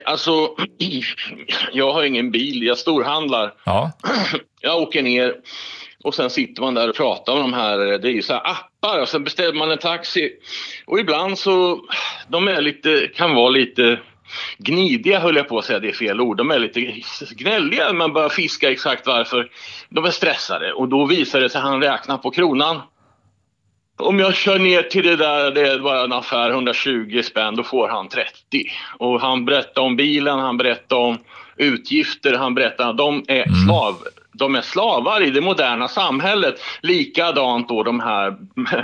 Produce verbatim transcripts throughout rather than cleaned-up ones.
Alltså, jag har ingen bil, jag storhandlar. Ja. Jag åker ner och sen sitter man där och pratar om de här, det är ju så här appar och sen beställer man en taxi. Och ibland så, de är lite, kan vara lite gnidiga höll jag på att säga, det är fel ord. De är lite gnälliga, man börjar fiska exakt varför. De är stressade och då visar det sig att han räknar på kronan. Om jag kör ner till det där, det är bara en affär, hundratjugo spänn, då får han trettio. Och han berättar om bilen, han berättar om utgifter, han berättar att de är, mm. slav, de är slavar i det moderna samhället. Likadant då de här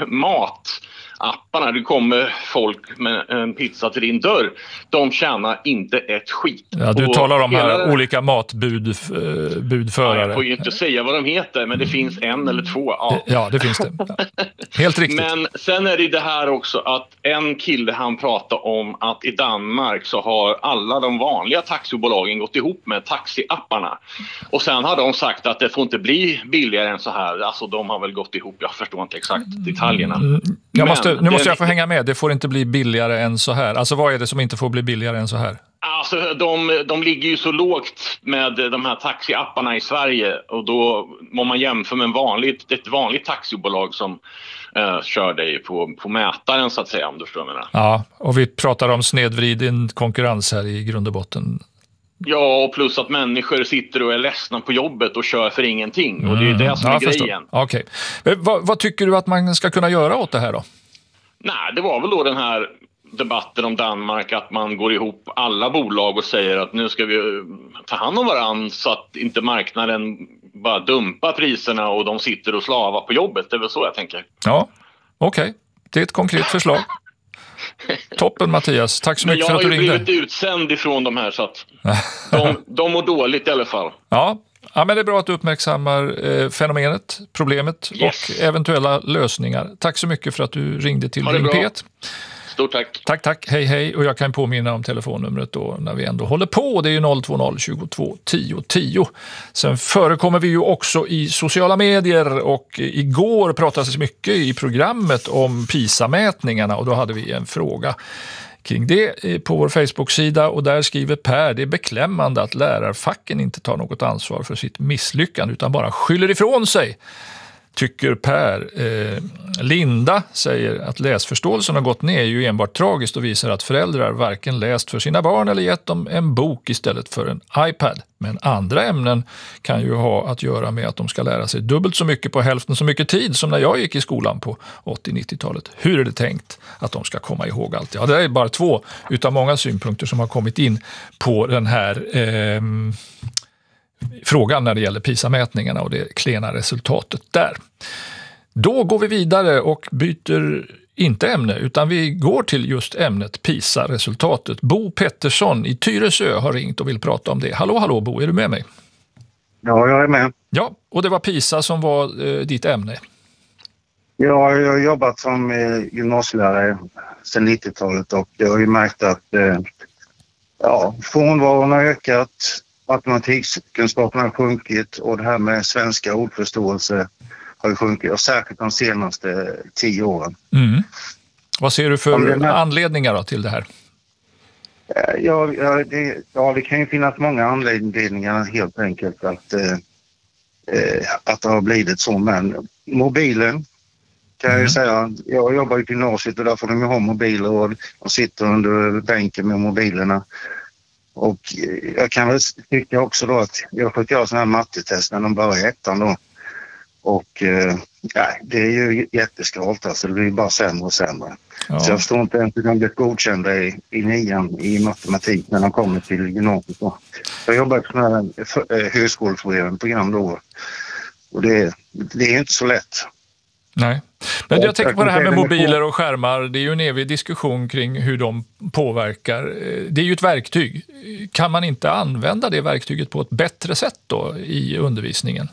matapparna, det kommer folk med en pizza till din dörr. De tjänar inte ett skit. Ja, du och talar om här den... olika matbudförare. Ja, jag får ju inte säga vad de heter, men det finns en eller två. Ja, ja det finns det. Ja. Helt riktigt. Men sen är det det här också att en kille han pratar om att i Danmark så har alla de vanliga taxibolagen gått ihop med taxiapparna. Och sen har de sagt att det får inte bli billigare än så här. Alltså de har väl gått ihop, jag förstår inte exakt detaljerna. Mm. Jag måste, nu måste jag få hänga med, det får inte bli billigare än så här. Alltså vad är det som inte får bli billigare än så här? Alltså de, de ligger ju så lågt med de här taxiapparna i Sverige och då om man jämför med en vanligt, ett vanligt taxibolag som uh, kör dig på, på mätaren så att säga, om du förstår vad jag menar. Ja, och vi pratar om snedvriden konkurrens här i grund och botten. Ja, och plus att människor sitter och är ledsna på jobbet och kör för ingenting. Mm. Och det är det som ja, är grejen. Okej. Okay. Vad, vad tycker du att man ska kunna göra åt det här då? Nej, det var väl då den här debatten om Danmark att man går ihop alla bolag och säger att nu ska vi ta hand om varandra så att inte marknaden bara dumpar priserna och de sitter och slavar på jobbet. Det är väl så jag tänker. Ja, okej. Okay. Det är ett konkret förslag. Toppen Mattias, tack så mycket för att du ringde. Jag har ju blivit utsänd ifrån de här så att de, de mår dåligt i alla fall. Ja, ja men det är bra att du uppmärksammar eh, fenomenet, problemet yes. och eventuella lösningar. Tack så mycket för att du ringde till Ring P ett. Stort tack. Tack, tack. Hej, hej. Och jag kan påminna om telefonnumret då när vi ändå håller på. Det är ju noll två noll tjugotvå tio tio. Sen förekommer vi ju också i sociala medier och igår pratades mycket i programmet om PISA-mätningarna och då hade vi en fråga kring det på vår Facebook-sida och där skriver Per: det är beklämmande att lärarfacken inte tar något ansvar för sitt misslyckande utan bara skyller ifrån sig. Tycker Per. Eh, Linda säger att läsförståelsen har gått ner är ju enbart tragiskt och visar att föräldrar varken läst för sina barn eller gett dem en bok istället för en iPad. Men andra ämnen kan ju ha att göra med att de ska lära sig dubbelt så mycket på hälften så mycket tid som när jag gick i skolan på åttio-nittiotalet. Hur är det tänkt att de ska komma ihåg allt? Ja, det är bara två utav många synpunkter som har kommit in på den här eh, frågan när det gäller PISA-mätningarna och det klena resultatet där. Då går vi vidare och byter inte ämne utan vi går till just ämnet PISA-resultatet. Bo Pettersson i Tyresö har ringt och vill prata om det. Hallå, hallå Bo, är du med mig? Ja, jag är med. Ja, och det var PISA som var eh, ditt ämne. Ja, jag har jobbat som eh, gymnasielärare sedan nittiotalet och jag har ju märkt att eh, ja, frånvaron har ökat. Matematikkunskaperna har sjunkit och det här med svenska ordförståelse har sjunkit och särskilt de senaste tio åren. Mm. Vad ser du för här... anledningar då till det här? Ja, ja, det, ja, det kan ju finnas många anledningar helt enkelt att, eh, att det har blivit så. Men mobilen kan mm. jag ju säga, jag jobbar i gymnasiet och där får de ju ha mobiler och de sitter under bänken med mobilerna. Och jag kan väl tycka också då att jag har fått göra sådana här mattetest när de börjar i ettan då. Och eh, nej, det är ju jätteskralt alltså, det blir bara sämre och sämre. Ja. Så jag förstår inte ens hur de blir godkända i, i nian i matematik när de kommer till gymnasiet då. Jag jobbar på sådana här högskoleförberedande program då. Och det, det är inte så lätt. Nej, men jag tänker på det här med mobiler och skärmar. Det är ju en evig diskussion kring hur de påverkar. Det är ju ett verktyg. Kan man inte använda det verktyget på ett bättre sätt då i undervisningen?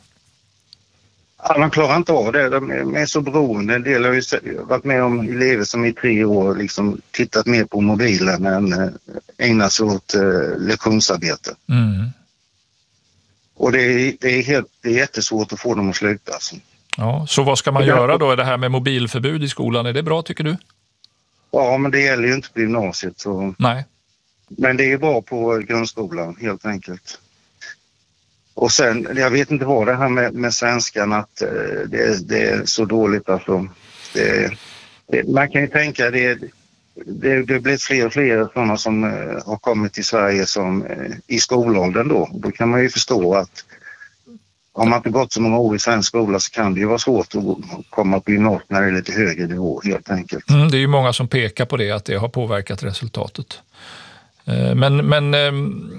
Ja, man klarar inte av det. De är så beroende. En del har ju varit med om elever som i tre år liksom tittat mer på mobilen än ägnat sig åt lektionsarbete. Mm. Och det är, det, är helt, det är jättesvårt att få dem att sluta alltså. Ja, så vad ska man göra då? Är det här med mobilförbud i skolan, är det bra tycker du? Ja, men det gäller ju inte på gymnasiet. Så nej. Men det är bra på grundskolan helt enkelt. Och sen, jag vet inte vad det här med, med svenskan, att eh, det, det är så dåligt alltså. Det, det, man kan ju tänka, det, det, det blir fler och fler sådana som eh, har kommit till Sverige som eh, i skolåldern då. Då kan man ju förstå att om man inte gått så många år i svensk skola så kan det ju vara svårt att komma på gymnasiet när det är lite högre nivå helt enkelt. Mm, det är ju många som pekar på det, att det har påverkat resultatet. Eh, men men eh,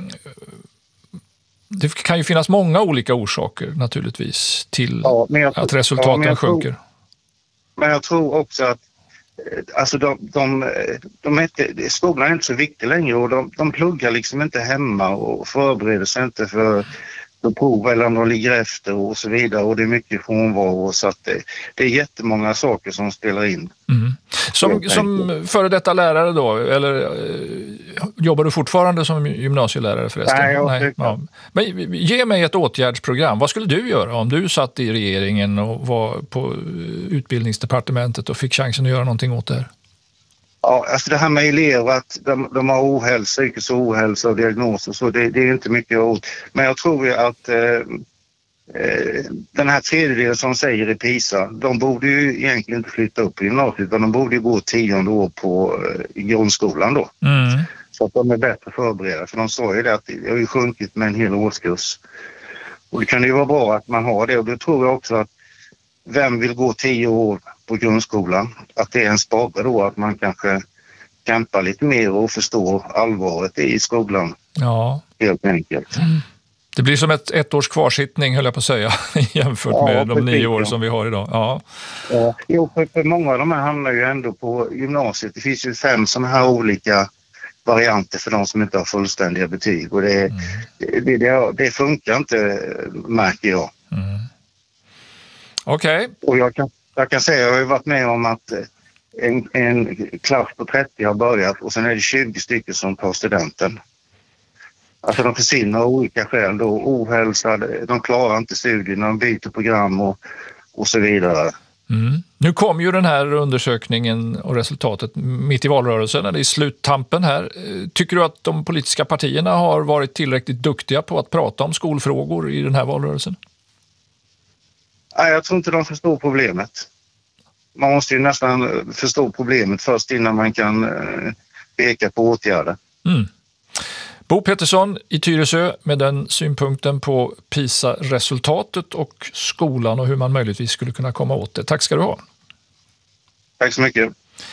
det kan ju finnas många olika orsaker naturligtvis till ja, tror, att resultaten ja, sjunker. Tror, men jag tror också att alltså de, de, de är inte, skolan är inte så viktig längre och de, de pluggar liksom inte hemma och förbereder sig inte för prov eller om de ligger efter och så vidare, och det är mycket frånvaro, så att det, det är jättemånga saker som spelar in. Mm. Som, som före detta lärare då, eller eh, jobbar du fortfarande som gymnasielärare förresten? Nej, jag Nej, ja. Men ge mig ett åtgärdsprogram. Vad skulle du göra om du satt i regeringen och var på utbildningsdepartementet och fick chansen att göra någonting åt det här? Ja, alltså det här med elever, att de, de har ohälsa, psykisk ohälsa och diagnoser, så det, det är inte mycket ord. Men jag tror ju att eh, eh, den här tredjedelen som säger i PISA, de borde ju egentligen inte flytta upp i gymnasiet, utan de borde ju gå tionde år på eh, grundskolan då. Mm. Så att de är bättre förberedda, för de sa ju det att det har ju sjunkit med en hel årskurs. Och det kan ju vara bra att man har det, och då tror jag också att vem vill gå tio år på grundskolan? Att det är en spara då, att man kanske kämpar lite mer och förstår allvaret i skolan. Ja. Helt enkelt. Mm. Det blir som ett ett års kvarsittning, höll jag på att säga, jämfört ja, med de nio år som vi har idag. Ja. Ja. Jo, för, för många av de här hamnar ju ändå på gymnasiet. Det finns ju fem sådana här olika varianter för de som inte har fullständiga betyg. Och det, mm. det, det, det funkar inte, märker jag. Mm. Okej. Okay. Och jag kan, jag kan säga, jag har ju varit med om att en, en klass på trettio har börjat och sen är det tjugo stycken som tar studenten. Alltså de försvinner av olika skäl då, ohälsa, de klarar inte studierna, de byter program och, och så vidare. Mm. Nu kom ju den här undersökningen och resultatet mitt i valrörelsen, eller i sluttampen här. Tycker du att de politiska partierna har varit tillräckligt duktiga på att prata om skolfrågor i den här valrörelsen? Nej, jag tror inte de förstår problemet. Man måste ju nästan förstå problemet först innan man kan eh, peka på åtgärder. Mm. Bo Pettersson i Tyresö med den synpunkten på PISA-resultatet och skolan och hur man möjligtvis skulle kunna komma åt det. Tack ska du ha. Tack så mycket.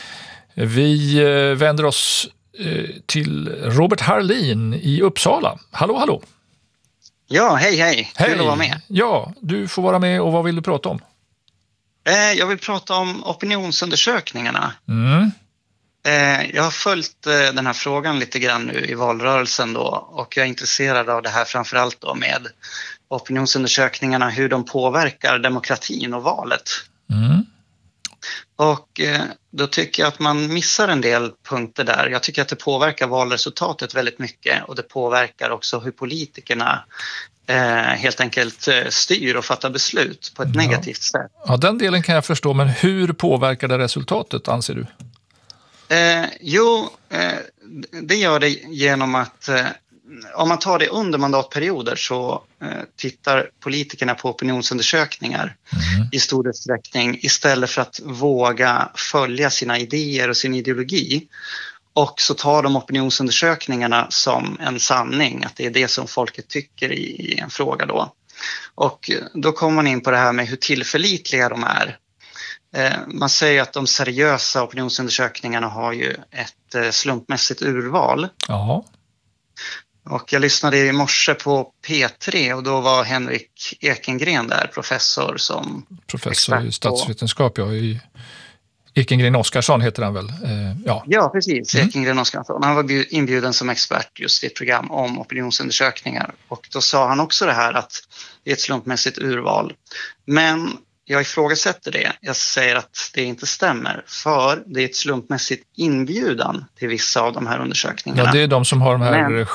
Vi eh, vänder oss eh, till Robert Harlin i Uppsala. Hallå, hallå. Ja, hej, hej. Hej. Kul att vara med. Ja, du får vara med, och vad vill du prata om? Eh, jag vill prata om opinionsundersökningarna. Mm. Eh, jag har följt eh, den här frågan lite grann nu i valrörelsen då, och jag är intresserad av det här framförallt då med opinionsundersökningarna, hur de påverkar demokratin och valet. Mm. Och eh, då tycker jag att man missar en del punkter där. Jag tycker att det påverkar valresultatet väldigt mycket, och det påverkar också hur politikerna eh, helt enkelt eh, styr och fattar beslut på ett ja. negativt sätt. Ja, den delen kan jag förstå, men hur påverkar det resultatet, anser du? Eh, jo, eh, det gör det genom att eh, om man tar det under mandatperioder så eh, tittar politikerna på opinionsundersökningar mm. i stor utsträckning, istället för att våga följa sina idéer och sin ideologi. Och så tar de opinionsundersökningarna som en sanning, att det är det som folket tycker i, i en fråga då. Och då kommer man in på det här med hur tillförlitliga de är. Eh, man säger att de seriösa opinionsundersökningarna har ju ett eh, slumpmässigt urval. Ja. Och jag lyssnade i morse på P tre, och då var Henrik Ekengren där, professor som professor i statsvetenskap, ja, i Ekengren Oskarsson heter han väl? Eh, ja. ja, precis. Mm. Ekengren Oskarsson. Han var inbjuden som expert just i ett program om opinionsundersökningar. Och då sa han också det här att det är ett slumpmässigt urval. Men jag ifrågasätter det. Jag säger att det inte stämmer, för det är ett slumpmässigt inbjudan till vissa av de här undersökningarna. Ja, det är de som har de här Men...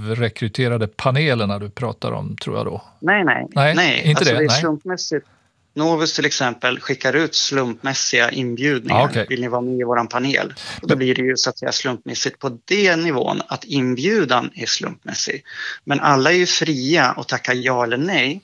självrekryterade panelerna du pratar om, tror jag då. Nej, nej. Nej, nej. inte alltså, det. det är nej. slumpmässigt. Novus till exempel skickar ut slumpmässiga inbjudningar. Ah, okay. Vill ni vara med i våran panel? Och då blir det ju så att säga slumpmässigt på den nivån att inbjudan är slumpmässig. Men alla är ju fria att tacka ja eller nej.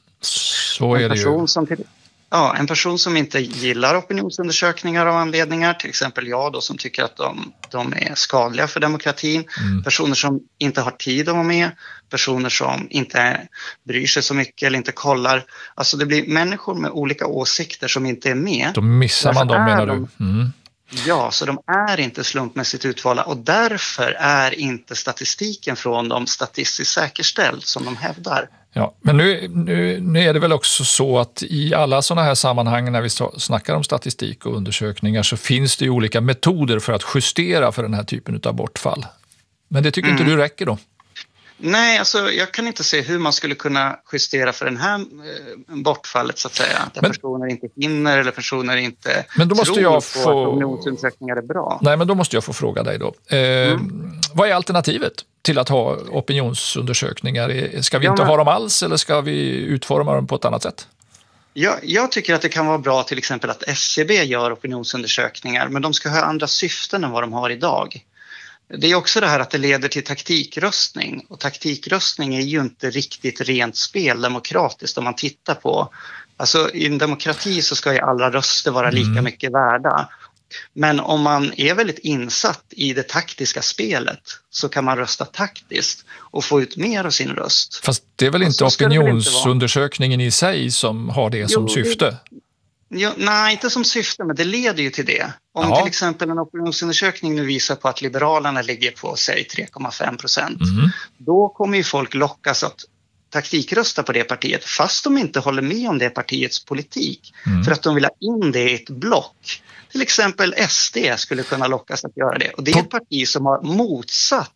Så är det ju. Som till, ja, en person som inte gillar opinionsundersökningar av anledningar, till exempel jag då som tycker att de, de är skadliga för demokratin. Mm. Personer som inte har tid att vara med. Personer som inte bryr sig så mycket eller inte kollar. Alltså det blir människor med olika åsikter som inte är med. Då missar man dem, menar du? Mm. Ja, så de är inte slumpmässigt utvalda och därför är inte statistiken från dem statistiskt säkerställd som de hävdar. Ja, men nu, nu, nu är det väl också så att i alla sådana här sammanhang när vi snackar om statistik och undersökningar så finns det ju olika metoder för att justera för den här typen av bortfall. Men det tycker mm. inte du räcker då? Nej, alltså jag kan inte se hur man skulle kunna justera för den här eh, bortfallet så att säga. Där men, personer inte hinner eller personer inte men då måste tror jag på få... att opinionsundersökningar är bra. Nej, men då måste jag få fråga dig då. Eh, mm. Vad är alternativet till att ha opinionsundersökningar? Ska vi ja, inte men... ha dem alls eller ska vi utforma dem på ett annat sätt? Jag, jag tycker att det kan vara bra till exempel att S C B gör opinionsundersökningar men de ska ha andra syften än vad de har idag. Det är också det här att det leder till taktikröstning och taktikröstning är ju inte riktigt rent spel demokratiskt om man tittar på. Alltså i en demokrati så ska ju alla röster vara lika mm. mycket värda. Men om man är väldigt insatt i det taktiska spelet så kan man rösta taktiskt och få ut mer av sin röst. Fast det är väl inte opinionsundersökningen i sig som har det som jo, syfte? Det... Ja, nej, inte som syfte, men det leder ju till det. Om ja. till exempel en opinionsundersökning nu visar på att Liberalerna ligger på, säg, tre komma fem procent. Mm. Då kommer ju folk lockas att taktikrösta på det partiet, fast de inte håller med om det partiets politik. Mm. För att de vill ha in det i ett block. Till exempel S D skulle kunna lockas att göra det. Och det är ett parti som har motsatt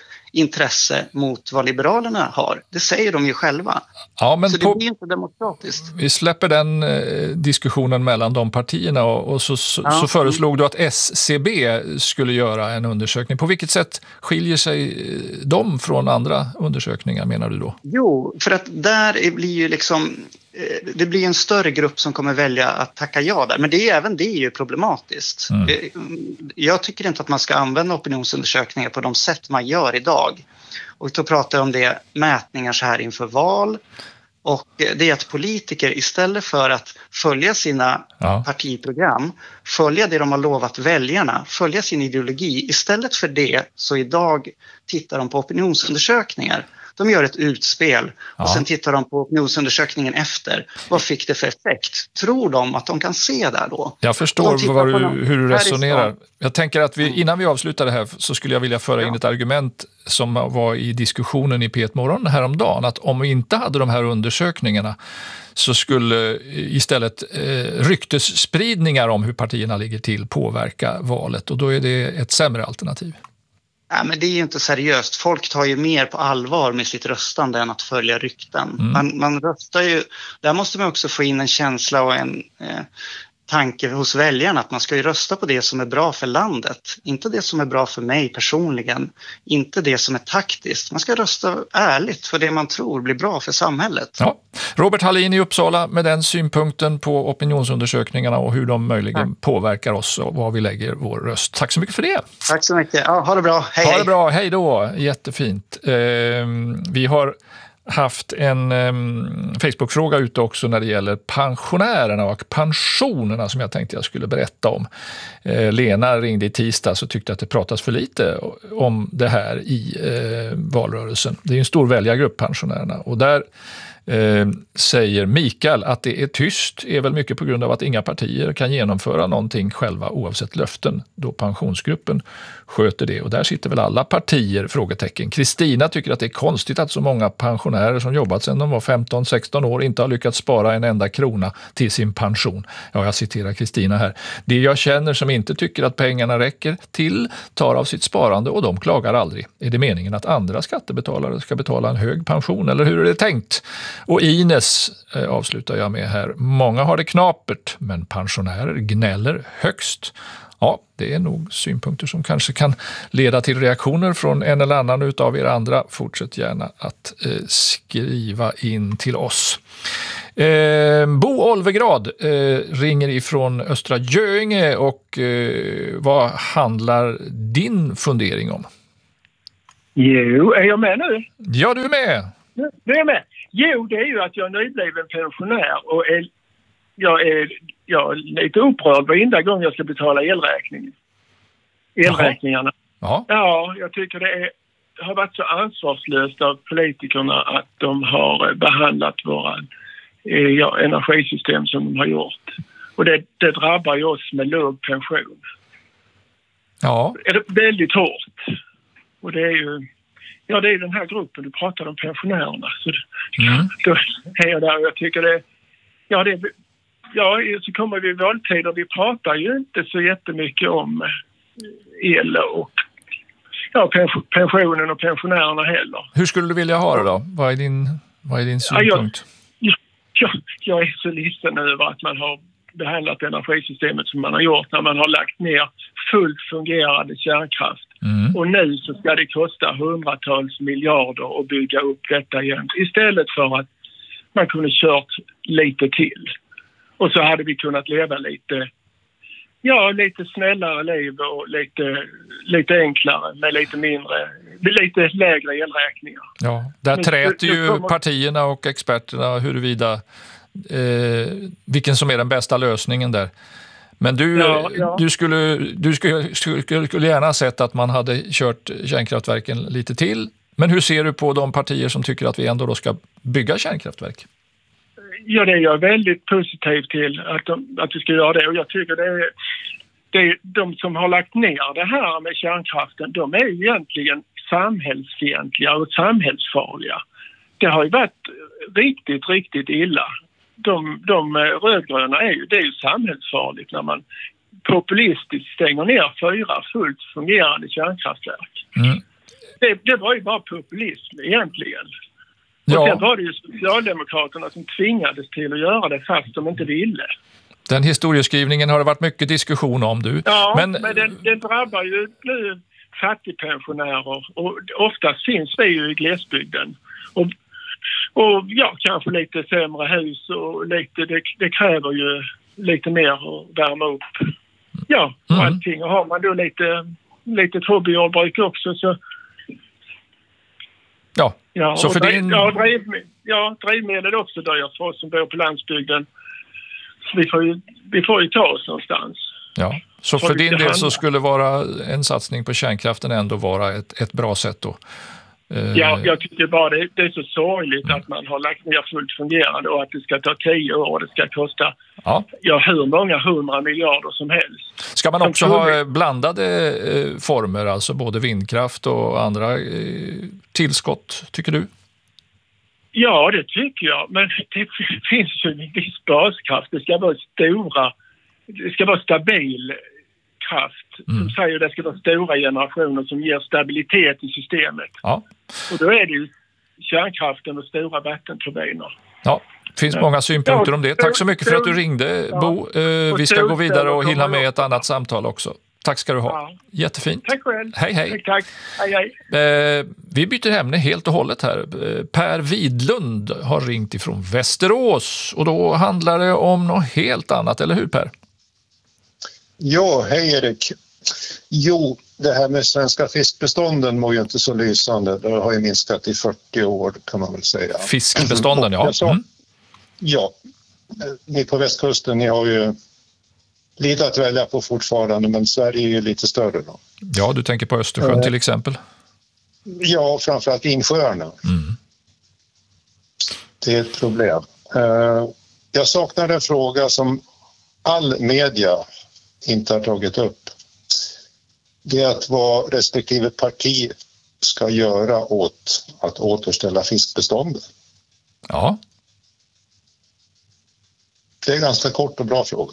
intresse mot vad Liberalerna har. Det säger de ju själva. Ja, men så på, det blir inte demokratiskt. Vi släpper den eh, diskussionen mellan de partierna och, och så, så, ja. så föreslog du att S C B skulle göra en undersökning. På vilket sätt skiljer sig de från andra undersökningar menar du då? Jo, för att där blir ju liksom det blir en större grupp som kommer välja att tacka ja där. Men det är, även det är ju problematiskt. Mm. Jag tycker inte att man ska använda opinionsundersökningar på de sätt man gör idag. Och då pratar jag om det mätningar så här inför val. Och det är att politiker istället för att följa sina ja. partiprogram, följa det de har lovat väljarna, följa sin ideologi. Istället för det så idag tittar de på opinionsundersökningar. De gör ett utspel och ja. sen tittar de på opinionsundersökningen efter. Vad fick det för effekt? Tror de att de kan se där då? Jag förstår vad du, hur du resonerar. Jag tänker att vi, innan vi avslutar det här så skulle jag vilja föra ja. in ett argument som var i diskussionen i P ett Morgon häromdagen. Att om vi inte hade de här undersökningarna så skulle istället eh, ryktesspridningar om hur partierna ligger till påverka valet. Och då är det ett sämre alternativ. Ja, men det är ju inte seriöst. Folk tar ju mer på allvar med sitt röstande än att följa rykten. Mm. Man, man röstar ju, där måste man också få in en känsla och en eh, tanke hos väljarna att man ska ju rösta på det som är bra för landet. Inte det som är bra för mig personligen. Inte det som är taktiskt. Man ska rösta ärligt för det man tror blir bra för samhället. Ja. Robert Hallin i Uppsala med den synpunkten på opinionsundersökningarna och hur de möjligen ja. påverkar oss och var vi lägger vår röst. Tack så mycket för det. Tack så mycket. Ja, ha det bra. Hej, ha hej. det bra. Hej då. Jättefint. Eh, vi har haft en um, Facebook-fråga ute också när det gäller pensionärerna och pensionerna som jag tänkte jag skulle berätta om. Eh, Lena ringde i tisdag så tyckte att det pratas för lite om det här i eh, valrörelsen. Det är en stor väljargrupp pensionärerna och där Eh, säger Mikael att det är tyst är väl mycket på grund av att inga partier kan genomföra någonting själva oavsett löften då pensionsgruppen sköter det och där sitter väl alla partier frågetecken. Kristina tycker att det är konstigt att så många pensionärer som jobbat sedan de var femton sexton år inte har lyckats spara en enda krona till sin pension. Ja, jag citerar Kristina här. Det jag känner som inte tycker att pengarna räcker till tar av sitt sparande och de klagar aldrig. Är det meningen att andra skattebetalare ska betala en hög pension eller hur är det tänkt? Och Ines eh, avslutar jag med här. Många har det knapert, men pensionärer gnäller högst. Ja, det är nog synpunkter som kanske kan leda till reaktioner från en eller annan utav er andra. Fortsätt gärna att eh, skriva in till oss. Eh, Bo Olvegrad eh, ringer ifrån Östra Göinge och eh, vad handlar din fundering om? Jo, är jag med nu? Ja, du är med. Du är med. Jo, det är ju att jag är nybliven pensionär och är, jag, är, jag är lite upprörd varenda gång jag ska betala elräkningen. Elräkningarna. Jaha. Ja, jag tycker det är, har varit så ansvarslöst av politikerna att de har behandlat våra eh, ja, energisystem som de har gjort. Och det, det drabbar ju oss med låg pension. Ja. Är det väldigt hårt. Och det är ju, ja, det är den här gruppen du pratar om, pensionärerna. Så Mm. då är jag där och jag tycker det, ja, det, ja, så kommer vi i valtider. Vi pratar ju inte så jättemycket om el och ja, pensionen och pensionärerna heller. Hur skulle du vilja ha det då? Vad är din, vad är din synpunkt? Ja, jag, jag, jag är så ledsen över att man har behandlat energisystemet som man har gjort när man har lagt ner fullt fungerande kärnkraft. Mm. Och nu så ska det kosta hundratals miljarder att bygga upp detta igen. Istället för att man kunde kört lite till. Och så hade vi kunnat leva lite, ja, lite snällare liv och lite, lite enklare med lite mindre, lite lägre elräkningar. Ja, där träter ju partierna och experterna huruvida eh, vilken som är den bästa lösningen där. Men du, ja, ja. du, skulle, du skulle, skulle, skulle gärna sett att man hade kört kärnkraftverken lite till. Men hur ser du på de partier som tycker att vi ändå då ska bygga kärnkraftverk? Ja, det är jag väldigt positiv till att, de, att vi ska göra det. Och jag tycker det är, det är de som har lagt ner det här med kärnkraften, de är egentligen samhällsfientliga och samhällsfarliga. Det har ju varit riktigt, riktigt illa. De, de rödgröna är ju, det är ju samhällsfarligt när man populistiskt stänger ner fyra fullt fungerande kärnkraftverk. Mm. Det, det var ju bara populism egentligen. Ja. Och sen var det ju Socialdemokraterna som tvingades till att göra det fast de inte ville. Den historieskrivningen har det varit mycket diskussion om, du. Ja, men, men den, den drabbar ju nu fattigpensionärer och oftast finns vi ju i glesbygden. Och Och ja, kanske lite sämre hus och lite, det, det kräver ju lite mer att värma upp. Ja, och mm. allting. Och har man då lite, lite hobbyjordbruk också så... Ja, ja så för driv, din... Ja, driv, ja, drivmedel är också dyrt för oss som bor på landsbygden. Så vi får ju, vi får ju ta oss någonstans. Ja, så för din del så skulle vara en satsning på kärnkraften ändå vara ett, ett bra sätt då? Ja, jag tycker bara det, det är så sorgligt mm. att man har lagt ner fullt fungerande och att det ska ta tio år och det ska kosta ja. Ja, hur många hundra miljarder som helst. Ska man också ha blandade eh, former, alltså både vindkraft och andra eh, tillskott, tycker du? Ja, det tycker jag. Men det finns ju en viss baskraft. Det ska vara stora, det ska vara stabil kraft. Mm. Som säger att det ska vara stora generationer som ger stabilitet i systemet. Ja. Och då är det ju kärnkraften och stora vattenturbiner. Ja, det finns ja. många synpunkter om det. Tack så mycket för att du ringde, ja. Bo. Eh, vi ska gå vidare och hinna med ett annat samtal också. Tack ska du ha. Ja. Jättefint. Tack själv. Hej, hej. Tack, tack. Hej, hej. Eh, vi byter ämne helt och hållet här. Eh, Per Widlund har ringt ifrån Västerås och då handlar det om något helt annat, eller hur Per? Ja, hej Erik. Jo, det här med svenska fiskbestånden mår ju inte så lysande. Det har ju minskat i fyrtio år kan man väl säga. Fiskbestånden, ja. Mm. Ja, ni på västkusten, ni har ju lite att välja på fortfarande, men Sverige är ju lite större då. Ja, du tänker på Östersjön till exempel. Ja, framförallt insjöarna. Mm. Det är ett problem. Jag saknar en fråga som all media inte har tagit upp. Det är att vad respektive parti ska göra åt att återställa fiskbestånden. Ja. Det är en ganska kort och bra fråga.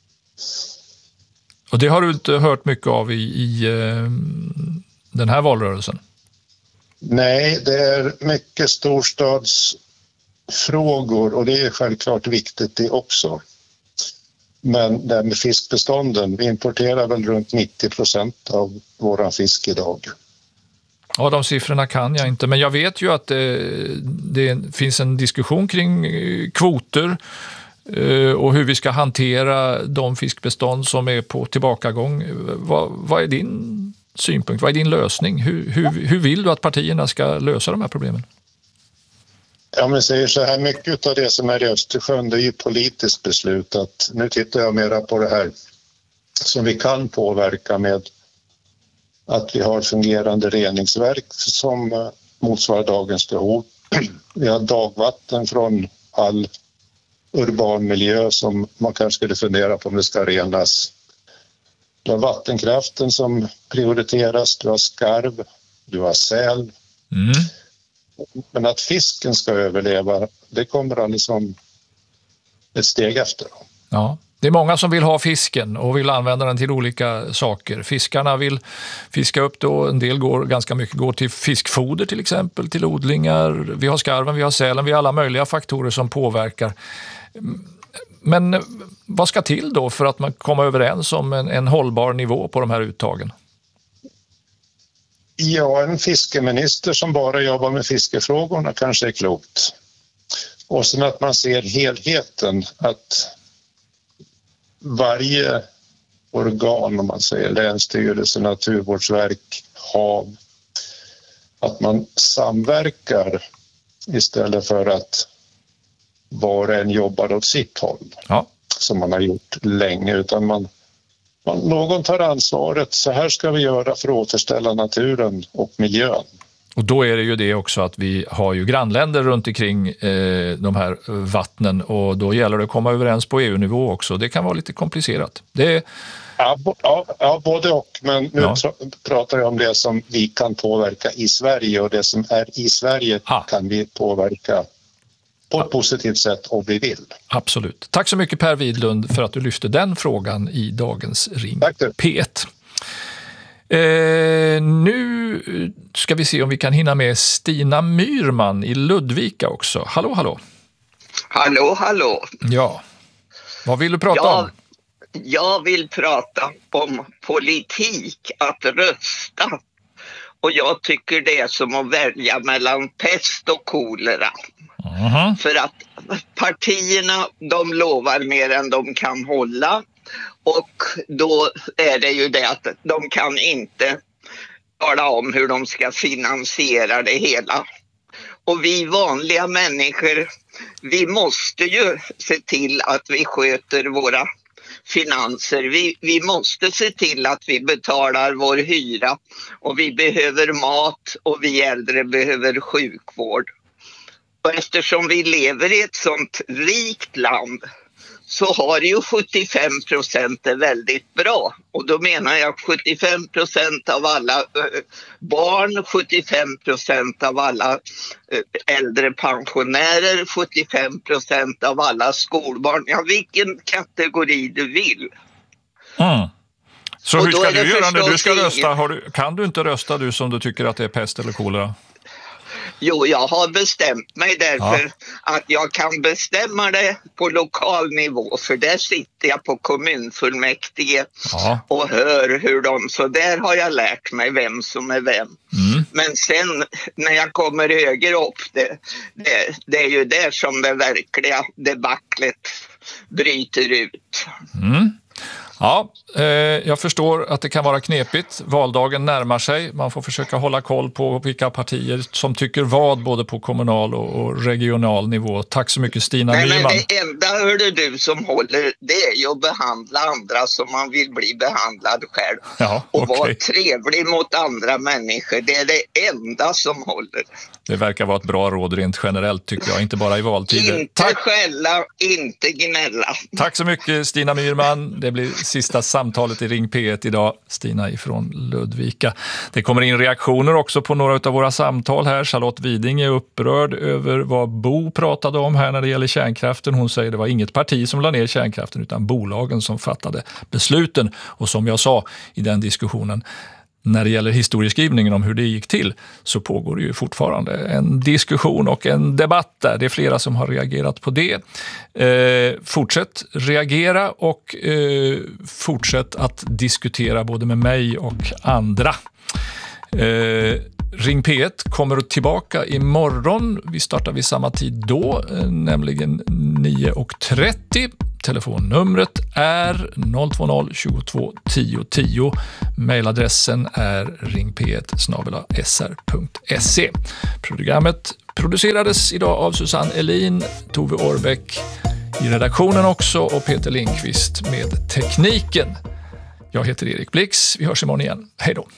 Och det har du inte hört mycket av i, i uh, den här valrörelsen? Nej, det är mycket storstadsfrågor och det är självklart viktigt det också. Men det med fiskbestånden, vi importerar väl runt nittio procent av våran fisk idag. Ja, de siffrorna kan jag inte, men jag vet ju att det, det finns en diskussion kring kvoter och hur vi ska hantera de fiskbestånd som är på tillbakagång. Vad, vad är din synpunkt? Vad är din lösning? Hur, hur, hur vill du att partierna ska lösa de här problemen? Ja, men säger så här, mycket av det som är i Östersjön, det är ju politiskt beslutat. Nu tittar jag mera på det här som vi kan påverka med att vi har fungerande reningsverk som motsvarar dagens behov. Vi har dagvatten från all urban miljö som man kanske skulle fundera på om det ska renas. Du har vattenkraften som prioriteras, du har skarv, du har säl. Mm. Men att fisken ska överleva, det kommer liksom ett steg efter. Ja. Det är många som vill ha fisken och vill använda den till olika saker. Fiskarna vill fiska upp då, en del går ganska mycket går till fiskfoder till exempel, till odlingar. Vi har skarven, vi har sälen, vi har alla möjliga faktorer som påverkar. Men vad ska till då för att man kommer överens om en, en hållbar nivå på de här uttagen? Ja, en fiskeminister som bara jobbar med fiskefrågorna kanske är klokt. Och sen att man ser helheten, att varje organ, om man säger länsstyrelse, naturvårdsverk, hav, att man samverkar istället för att var och en jobbar åt sitt håll, ja. som man har gjort länge, utan man, man, någon tar ansvaret. Så här ska vi göra för att återställa naturen och miljön. Och då är det ju det också att vi har ju grannländer runt omkring eh, de här vattnen och då gäller det att komma överens på E U-nivå också. Det kan vara lite komplicerat. Det... Ja, ja, ja, både och. Men nu ja. tra- pratar jag om det som vi kan påverka i Sverige och det som är i Sverige ah. kan vi påverka på ett positivt sätt om vi vill. Absolut. Tack så mycket Per Widlund för att du lyfte den frågan i dagens Ring P ett. Eh, nu ska vi se om vi kan hinna med Stina Myrman i Ludvika också. Hallå, hallå. Hallå, hallå. Ja. Vad vill du prata jag, om? Jag vill prata om politik, att rösta. Och jag tycker det är som att välja mellan pest och kolera. Uh-huh. För att partierna, de lovar mer än de kan hålla. Och då är det ju det att de kan inte tala om hur de ska finansiera det hela. Och vi vanliga människor, vi måste ju se till att vi sköter våra finanser. Vi, vi måste se till att vi betalar vår hyra och vi behöver mat och vi äldre behöver sjukvård. Och eftersom vi lever i ett sånt rikt land så har ju sjuttiofem procent är väldigt bra. Och då menar jag sjuttiofem procent av alla äh, barn, sjuttiofem procent av alla äh, äldre pensionärer, sjuttiofem procent av alla skolbarn. Ja, vilken kategori du vill. Mm. Så och hur ska du göra när du ska ingen... rösta? Har du, kan du inte rösta du som du tycker att det är pest eller kolera? Jo, jag har bestämt mig därför ja. att jag kan bestämma det på lokal nivå. För där sitter jag på kommunfullmäktige ja. och hör hur de... Så där har jag lärt mig vem som är vem. Mm. Men sen när jag kommer högre upp, det, det, det är ju där som det verkliga debaclet bryter ut. Mm. Ja, eh, jag förstår att det kan vara knepigt. Valdagen närmar sig. Man får försöka hålla koll på vilka partier som tycker vad både på kommunal och, och regional nivå. Tack så mycket Stina Nej, Nyman. Men det enda hörde du som håller, det är ju att behandla andra som man vill bli behandlad själv. Ja, och okay. vara trevlig mot andra människor. Det är det enda som håller. Det verkar vara ett bra råd rent generellt tycker jag, inte bara i valtider. Inte Tack. skälla, inte gnälla. Tack så mycket Stina Myrman. Det blir sista samtalet i Ring P ett idag. Stina ifrån Ludvika. Det kommer in reaktioner också på några av våra samtal här. Charlotte Widing är upprörd över vad Bo pratade om här när det gäller kärnkraften. Hon säger det var inget parti som la ner kärnkraften utan bolagen som fattade besluten. Och som jag sa i den diskussionen, när det gäller historieskrivningen om hur det gick till så pågår det ju fortfarande en diskussion och en debatt där. Det är flera som har reagerat på det. Eh, fortsätt reagera och eh, fortsätt att diskutera både med mig och andra. Eh, Ring P ett kommer tillbaka imorgon. Vi startar vid samma tid då, nämligen nio och trettio. Telefonnumret är noll två noll tjugotvå tio tio. Mailadressen är ring p ett snabel-a s r punkt se. Programmet producerades idag av Susanne Elin, Tove Årbäck i redaktionen också och Peter Lindqvist med tekniken. Jag heter Erik Blix. Vi hörs imorgon igen. Hej då!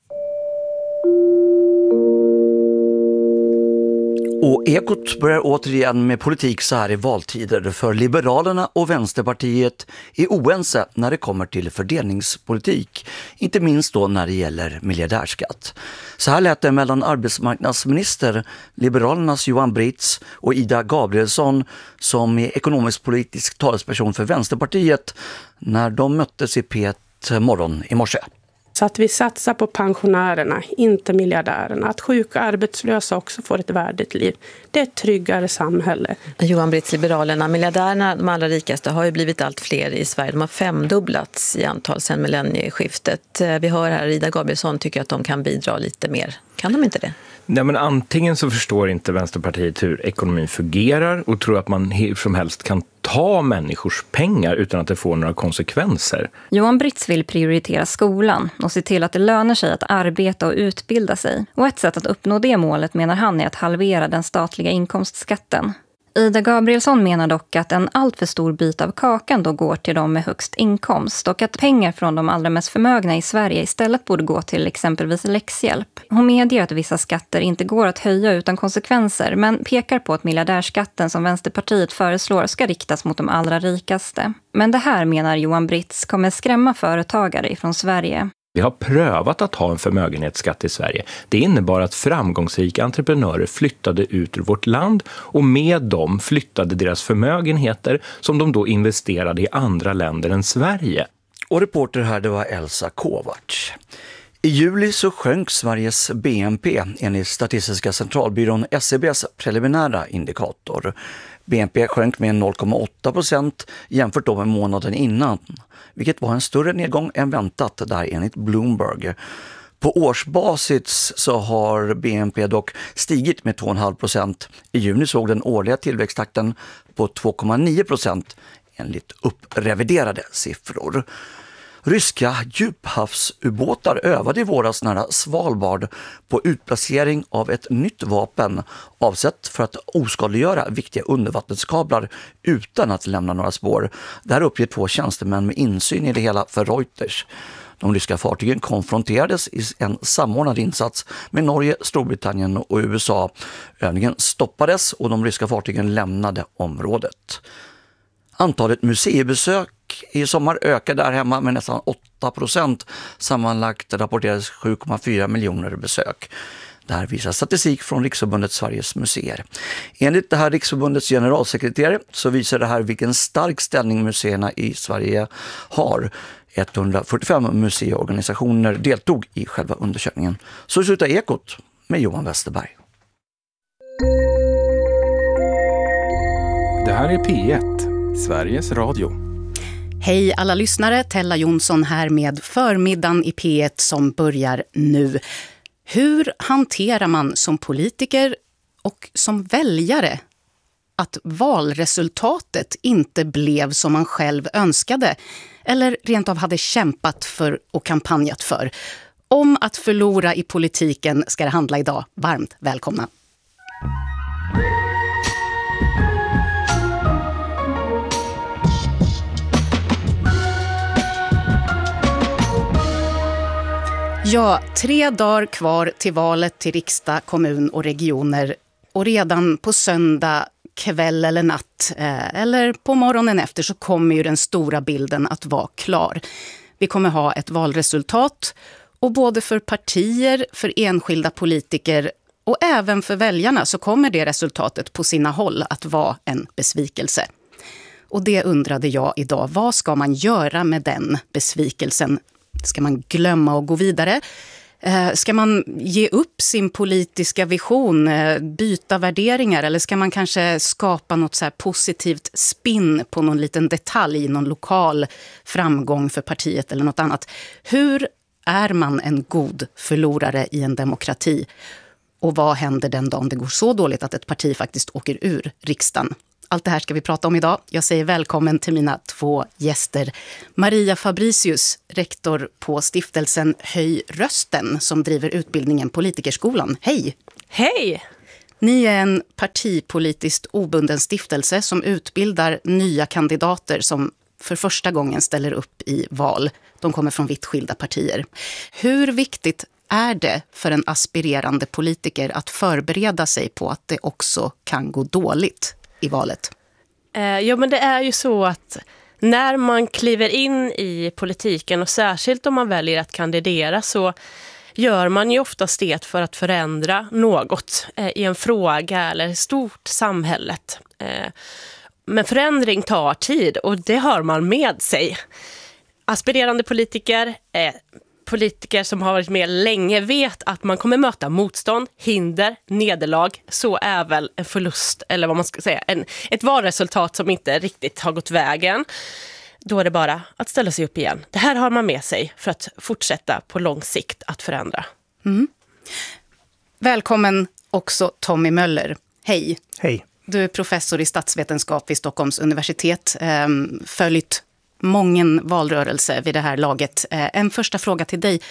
Och Ekot börjar återigen med politik så här i valtider, för Liberalerna och Vänsterpartiet är oense när det kommer till fördelningspolitik, inte minst då när det gäller miljardärskatt. Så här lät det mellan arbetsmarknadsminister, Liberalernas Johan Britz och Ida Gabrielsson, som är ekonomisk-politisk talesperson för Vänsterpartiet, när de möttes i P ett morgon i morse. Så att vi satsar på pensionärerna, inte miljardärerna. Att sjuka arbetslösa också får ett värdigt liv. Det är ett tryggare samhälle. Johan Britz, Liberalerna, miljardärerna, de allra rikaste, har ju blivit allt fler i Sverige. De har femdubblats i antal sedan millennieskiftet. Vi hör här Ida Gabrielsson tycker att de kan bidra lite mer. Kan de inte det? Nej, men antingen så förstår inte Vänsterpartiet hur ekonomin fungerar och tror att man hur som helst kan ta människors pengar utan att det får några konsekvenser. Johan Britz vill prioritera skolan och se till att det lönar sig att arbeta och utbilda sig. Och ett sätt att uppnå det målet, menar han, är att halvera den statliga inkomstskatten. Ida Gabrielsson menar dock att en allt för stor bit av kakan då går till de med högst inkomst och att pengar från de allra mest förmögna i Sverige istället borde gå till exempelvis läxhjälp. Hon medger att vissa skatter inte går att höja utan konsekvenser, men pekar på att miljardärskatten som Vänsterpartiet föreslår ska riktas mot de allra rikaste. Men det här, menar Johan Britz, kommer skrämma företagare ifrån Sverige. Vi har prövat att ha en förmögenhetsskatt i Sverige. Det innebar att framgångsrika entreprenörer flyttade ut ur vårt land och med dem flyttade deras förmögenheter som de då investerade i andra länder än Sverige. Och reporter här, det var Elsa Kovacs. I juli så sjönk Sveriges B N P enligt Statistiska centralbyrån S C B:s preliminära indikator. B N P sjönk med noll komma åtta procent jämfört då med månaden innan, vilket var en större nedgång än väntat där enligt Bloomberg. På årsbasis så har B N P dock stigit med två komma fem procent. I juni såg den årliga tillväxttakten på två komma nio procent enligt uppreviderade siffror. Ryska djuphavsubåtar övade i våras nära Svalbard på utplacering av ett nytt vapen avsett för att oskadliggöra viktiga undervattenskablar utan att lämna några spår. Där uppger två tjänstemän med insyn i det hela för Reuters. De ryska fartygen konfronterades i en samordnad insats med Norge, Storbritannien och U S A. Övningen stoppades och de ryska fartygen lämnade området. Antalet museibesök i sommar ökade där hemma med nästan åtta procent. Sammanlagt rapporterades sju komma fyra miljoner besök. Det här visar statistik från Riksförbundet Sveriges museer. Enligt det här Riksförbundets generalsekreterare så visar det här vilken stark ställning museerna i Sverige har. etthundrafyrtiofem museiorganisationer deltog i själva undersökningen. Så slutar Ekot med Johan Westerberg. Det här är P ett, Sveriges Radio. Hej alla lyssnare, Tella Jonsson här med förmiddagen i P ett som börjar nu. Hur hanterar man som politiker och som väljare att valresultatet inte blev som man själv önskade eller rent av hade kämpat för och kampanjat för? Om att förlora i politiken ska det handla idag. Varmt välkomna! Ja, tre dagar kvar till valet till riksdag, kommun och regioner. Och redan på söndag kväll eller natt eh, eller på morgonen efter så kommer ju den stora bilden att vara klar. Vi kommer ha ett valresultat och både för partier, för enskilda politiker och även för väljarna så kommer det resultatet på sina håll att vara en besvikelse. Och det undrade jag idag, vad ska man göra med den besvikelsen? Ska man glömma och gå vidare? Ska man ge upp sin politiska vision, byta värderingar eller ska man kanske skapa något så här positivt spinn på någon liten detalj, någon lokal framgång för partiet eller något annat? Hur är man en god förlorare i en demokrati? Och vad händer den dagen det går så dåligt att ett parti faktiskt åker ur riksdagen? Allt det här ska vi prata om idag. Jag säger välkommen till mina två gäster. Maria Fabricius, rektor på stiftelsen Höj rösten som driver utbildningen Politikerskolan. Hej! Hej! Ni är en partipolitiskt obunden stiftelse som utbildar nya kandidater som för första gången ställer upp i val. De kommer från vitt skilda partier. Hur viktigt är det för en aspirerande politiker att förbereda sig på att det också kan gå dåligt i valet? Eh, ja, men det är ju så att när man kliver in i politiken och särskilt om man väljer att kandidera så gör man ju oftast det för att förändra något eh, i en fråga eller stort samhället. Eh, men förändring tar tid och det har man med sig. Aspirerande politiker, eh, politiker som har varit med länge vet att man kommer möta motstånd, hinder, nederlag, så även en förlust eller vad man ska säga, en, ett valresultat som inte riktigt har gått vägen. Då är det bara att ställa sig upp igen. Det här har man med sig för att fortsätta på lång sikt att förändra. Mm. Välkommen också Tommy Möller. Hej. Hej. Du är professor i statsvetenskap vid Stockholms universitet. Ehm, följt mången valrörelse vid det här laget. Ehm, en första fråga till dig.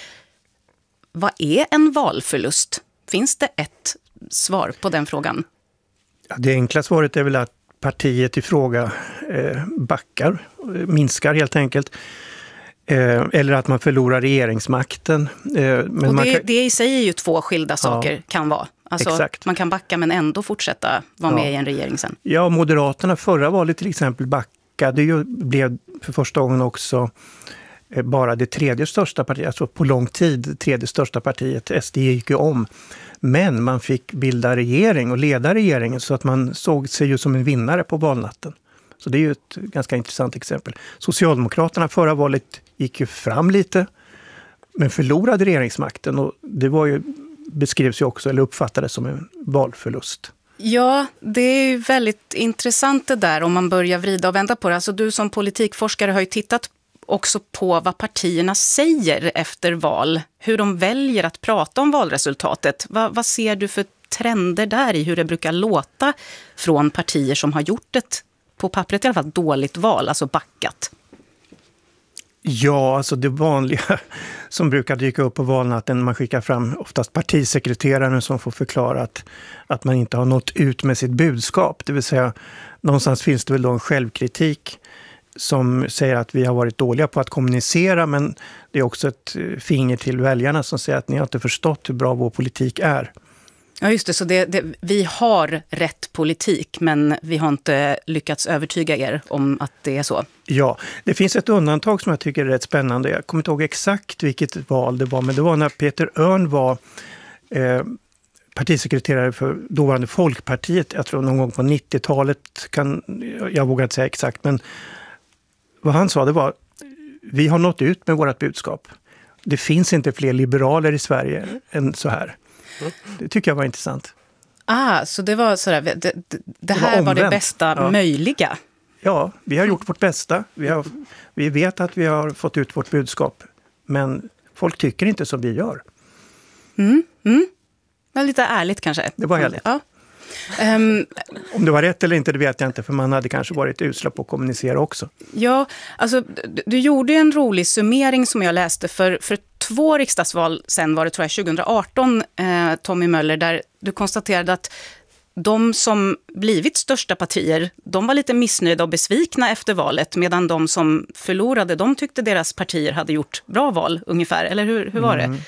Vad är en valförlust? Finns det ett svar på den frågan? Ja, det enkla svaret är väl att partiet i fråga eh, backar, minskar helt enkelt. Eh, eller att man förlorar regeringsmakten. Eh, men och man det, kan... det i sig är ju två skilda saker ja, kan vara. Alltså, exakt. Man kan backa men ändå fortsätta vara ja. med i en regering sen. Ja, Moderaterna förra valet till exempel backade ju, blev för första gången också eh, bara det tredje största partiet, alltså på lång tid tredje största partiet. S D gick ju om. Men man fick bilda regering och leda regeringen så att man såg sig ju som en vinnare på valnatten. Så det är ju ett ganska intressant exempel. Socialdemokraterna förra valet gick ju fram lite men förlorade regeringsmakten och det var ju, beskrevs ju också eller uppfattades som en valförlust. Ja, det är ju väldigt intressant det där om man börjar vrida och vända på det. Alltså du som politikforskare har ju tittat också på vad partierna säger efter val. Hur de väljer att prata om valresultatet. Vad, vad ser du för trender där i hur det brukar låta från partier som har gjort ett, på pappret i alla fall, dåligt val, alltså backat? Ja, alltså det vanliga som brukar dyka upp på valnatten, man skickar fram oftast partisekreteraren som får förklara att, att man inte har nått ut med sitt budskap. Det vill säga, någonstans finns det väl då en självkritik som säger att vi har varit dåliga på att kommunicera, men det är också ett finger till väljarna som säger att ni har inte förstått hur bra vår politik är. Ja just det, så det, det, vi har rätt politik men vi har inte lyckats övertyga er om att det är så. Ja, det finns ett undantag som jag tycker är rätt spännande. Jag kommer inte ihåg exakt vilket val det var, men det var när Peter Örn var eh, partisekreterare för dåvarande Folkpartiet, jag tror någon gång på nittiotalet, kan, jag vågar inte säga exakt, men vad han sa det var, vi har nått ut med vårt budskap. Det finns inte fler liberaler i Sverige än så här. Det tycker jag var intressant. Ah, så det var sådär, det, det, det här det var, var det bästa ja. möjliga? Ja, vi har gjort vårt bästa. Vi, har, vi vet att vi har fått ut vårt budskap. Men folk tycker inte som vi gör. Mm, mm. Men lite ärligt kanske. Det var ärligt. Ja. Um, Om det var rätt eller inte, det vet jag inte. För man hade kanske varit usla på att kommunicera också. Ja, alltså du, du gjorde en rolig summering som jag läste för, för två riksdagsval sen var det tror jag tjugoarton, eh, Tommy Möller, där du konstaterade att de som blivit största partier, de var lite missnöjda och besvikna efter valet, medan de som förlorade, de tyckte deras partier hade gjort bra val ungefär. Eller hur, hur var det? Mm.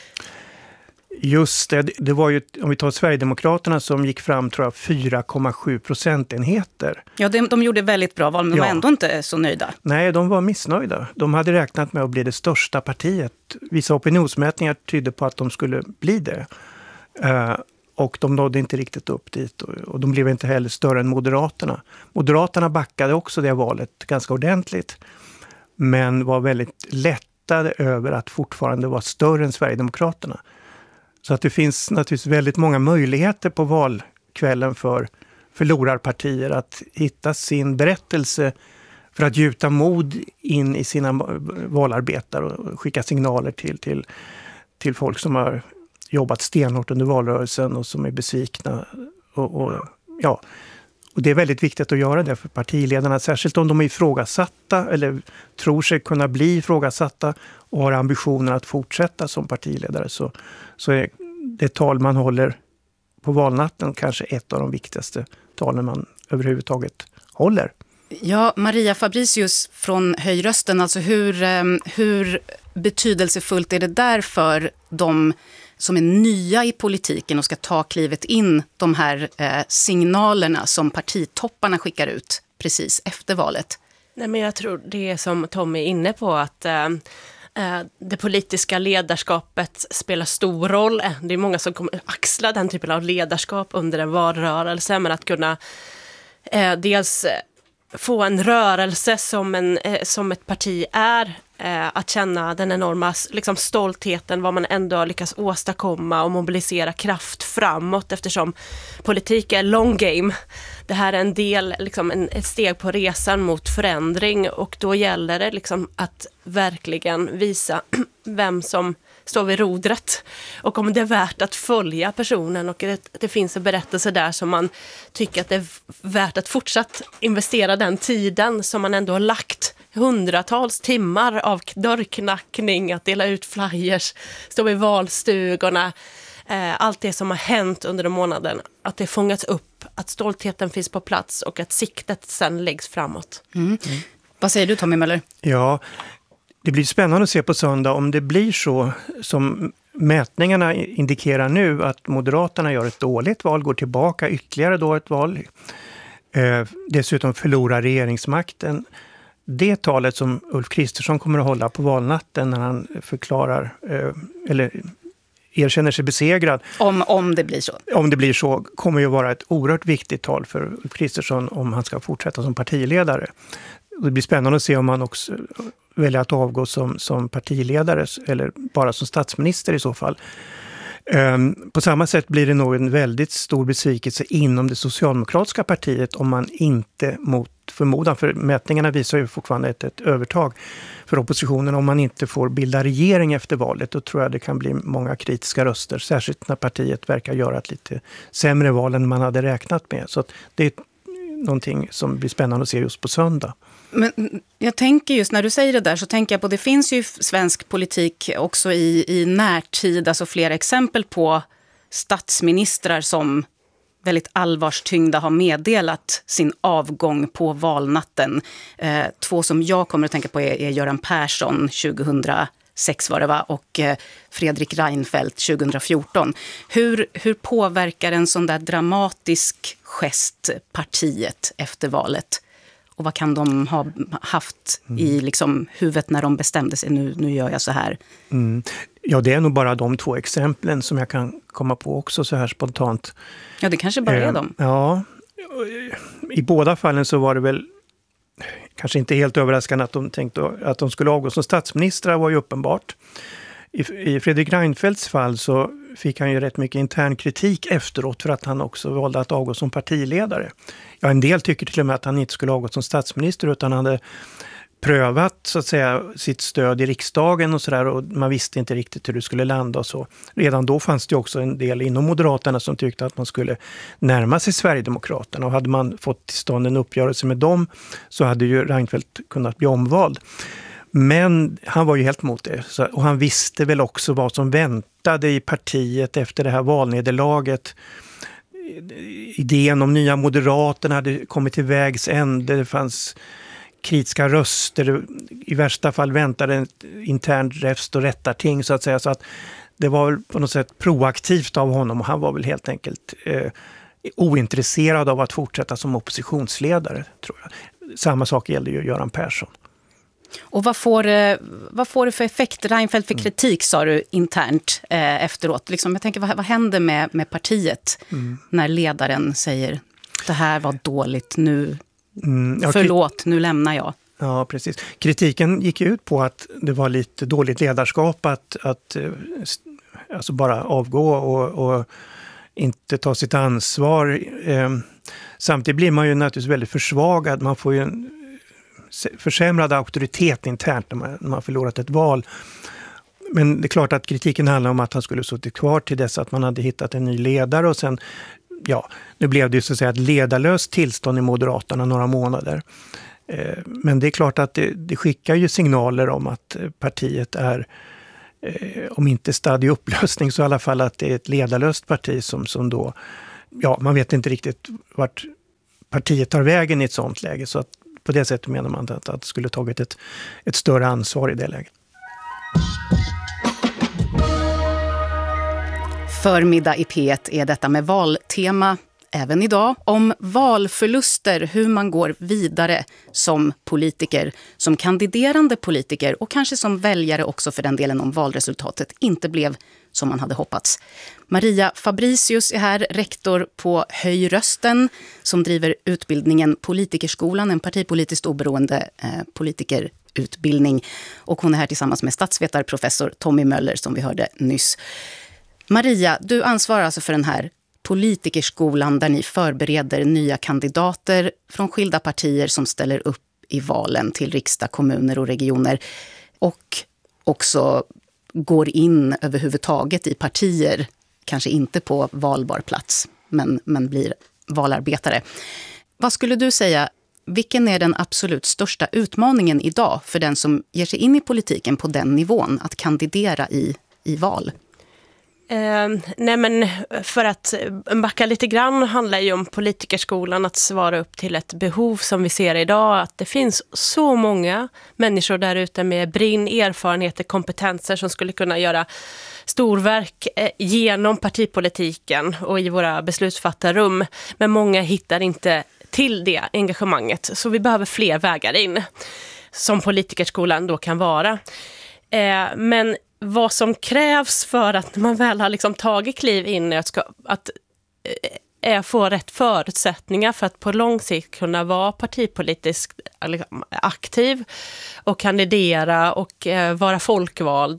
Just det, det var ju, om vi tar Sverigedemokraterna som gick fram tror jag fyra komma sju procentenheter. Ja, de, de gjorde väldigt bra val men ja. var ändå inte så nöjda. Nej, de var missnöjda. De hade räknat med att bli det största partiet. Vissa opinionsmätningar tydde på att de skulle bli det. Uh, och de nådde inte riktigt upp dit och, och de blev inte heller större än Moderaterna. Moderaterna backade också det valet ganska ordentligt. Men var väldigt lättade över att fortfarande vara större än Sverigedemokraterna. Så att det finns naturligtvis väldigt många möjligheter på valkvällen för förlorarpartier att hitta sin berättelse för att gjuta mod in i sina valarbetare och skicka signaler till, till, till folk som har jobbat stenhårt under valrörelsen och som är besvikna. Och, och, ja. och det är väldigt viktigt att göra det för partiledarna, särskilt om de är ifrågasatta eller tror sig kunna bli ifrågasatta och har ambitioner att fortsätta som partiledare. Så, så är det tal man håller på valnatten kanske ett av de viktigaste talen man överhuvudtaget håller. Ja, Maria Fabricius från Höj rösten, alltså hur, hur betydelsefullt är det där för de som är nya i politiken och ska ta klivet in, de här eh, signalerna som partitopparna skickar ut precis efter valet? Nej, men jag tror det är som Tom är inne på, att eh, det politiska ledarskapet spelar stor roll. Det är många som kommer axla den typen av ledarskap under en valrörelse, men att kunna eh, dels få en rörelse som, en, eh, som ett parti är, eh, att känna den enorma liksom, stoltheten, vad man ändå lyckas åstadkomma och mobilisera kraft framåt, eftersom politik är long game. Det här är en del, liksom, en, ett steg på resan mot förändring, och då gäller det liksom, att verkligen visa vem som står vid rodret och om det är värt att följa personen, och det, det finns en berättelse där som man tycker att det är värt att fortsatt investera den tiden som man ändå har lagt hundratals timmar av dörrknackning, att dela ut flyers, stå i valstugorna, eh, allt det som har hänt under de månaden, att det fångats upp, att stoltheten finns på plats och att siktet sen läggs framåt. Mm. Mm. Vad säger du, Tommy Möller? Ja, det blir spännande att se på söndag om det blir så som mätningarna indikerar nu, att Moderaterna gör ett dåligt val, går tillbaka ytterligare då ett val, eh, dessutom förlorar regeringsmakten. Det talet som Ulf Kristersson kommer att hålla på valnatten när han förklarar eh, eller erkänner sig besegrad. Om, om det blir så. Om det blir så kommer ju vara ett oerhört viktigt tal för Ulf Kristersson om han ska fortsätta som partiledare. Det blir spännande att se om han också väljer att avgå som, som partiledare eller bara som statsminister i så fall. Um, på samma sätt blir det nog en väldigt stor besvikelse inom det socialdemokratiska partiet om man inte mot förmodan, för mätningarna visar ju fortfarande ett, ett övertag för oppositionen, om man inte får bilda regering efter valet, då tror jag det kan bli många kritiska röster, särskilt när partiet verkar göra ett lite sämre val än man hade räknat med. Så att det är någonting som blir spännande att se just på söndag. Men jag tänker just när du säger det där, så tänker jag på, det finns ju svensk politik också i, i närtid, alltså flera exempel på statsministrar som väldigt allvarstyngda har meddelat sin avgång på valnatten. Eh, två som jag kommer att tänka på är, är Göran Persson tjugohundrasex var det va, och eh, Fredrik Reinfeldt tjugohundrafjorton. Hur, hur påverkar en sån där dramatisk gest partiet efter valet? Och vad kan de ha haft i liksom huvudet när de bestämde sig, nu, nu gör jag så här? Mm. Ja, det är nog bara de två exemplen som jag kan komma på också så här spontant. Ja, det kanske bara är eh, dem. Ja, i båda fallen så var det väl kanske inte helt överraskande att de tänkte att de skulle avgå som statsministrar, var ju uppenbart. I, I Fredrik Reinfeldts fall så fick han ju rätt mycket intern kritik efteråt för att han också valde att avgå som partiledare. Ja, en del tycker till och med att han inte skulle avgå som statsminister, utan han hade prövat så att säga sitt stöd i riksdagen och sådär, och man visste inte riktigt hur det skulle landa och så. Redan då fanns det också en del inom Moderaterna som tyckte att man skulle närma sig Sverigedemokraterna, och hade man fått till stånd en uppgörelse med dem så hade ju Reinfeldt kunnat bli omvald. Men han var ju helt mot det, så, och han visste väl också vad som väntade i partiet efter det här valnederlaget. Idén om nya Moderaterna hade kommit till vägs ände, det fanns kritiska röster, i värsta fall väntade ett internt räfst och rättarting så att säga, så att det var väl på något sätt proaktivt av honom, och han var väl helt enkelt eh, ointresserad av att fortsätta som oppositionsledare, tror jag. Samma sak gällde ju Göran Persson. Och vad får, vad får det för effekt? Reinfeldt fick kritik, sa du, internt eh, efteråt. Liksom, jag tänker, vad, vad händer med, med partiet mm. när ledaren säger det här var dåligt, nu mm, ja, förlåt, nu lämnar jag? Ja, precis. Kritiken gick ut på att det var lite dåligt ledarskap att, att alltså bara avgå och, och inte ta sitt ansvar. Eh, samtidigt blir man ju naturligtvis väldigt försvagad. Man får ju en försämrad auktoritet internt när man, när man förlorat ett val. Men det är klart att kritiken handlar om att han skulle suttit kvar till dess att man hade hittat en ny ledare och sen, ja, nu blev det ju så att säga ett ledarlöst tillstånd i Moderaterna några månader. Men det är klart att det, det skickar ju signaler om att partiet är, om inte stadd i upplösning så i alla fall att det är ett ledarlöst parti som, som då, ja, man vet inte riktigt vart partiet tar vägen i ett sånt läge. Så att på det sättet menar man att, att det skulle tagit ett, ett större ansvar i det läget. Förmiddag i P ett är detta med valtema även idag om valförluster, hur man går vidare som politiker, som kandiderande politiker och kanske som väljare också för den delen om valresultatet inte blev som man hade hoppats. Maria Fabricius är här, rektor på Höj Rösten som driver utbildningen Politikerskolan, en partipolitiskt oberoende eh, politikerutbildning. Och hon är här tillsammans med statsvetarprofessor Tommy Möller som vi hörde nyss. Maria, du ansvarar alltså för den här Politikerskolan där ni förbereder nya kandidater från skilda partier som ställer upp i valen till riksdag, kommuner och regioner och också går in överhuvudtaget i partier, kanske inte på valbar plats men, men blir valarbetare. Vad skulle du säga, vilken är den absolut största utmaningen idag för den som ger sig in i politiken på den nivån att kandidera i, i val? Eh, nej men för att backa lite grann handlar ju om Politikerskolan att svara upp till ett behov som vi ser idag. Att det finns så många människor där ute med brinn, erfarenheter, kompetenser som skulle kunna göra storverk eh, genom partipolitiken och i våra beslutsfattarrum. Men många hittar inte till det engagemanget. Så vi behöver fler vägar in som Politikerskolan då kan vara. Eh, men vad som krävs för att man väl har liksom tagit kliv in är att, ska, att äh, få rätt förutsättningar för att på lång sikt kunna vara partipolitiskt liksom, aktiv och kandidera och äh, vara folkvald.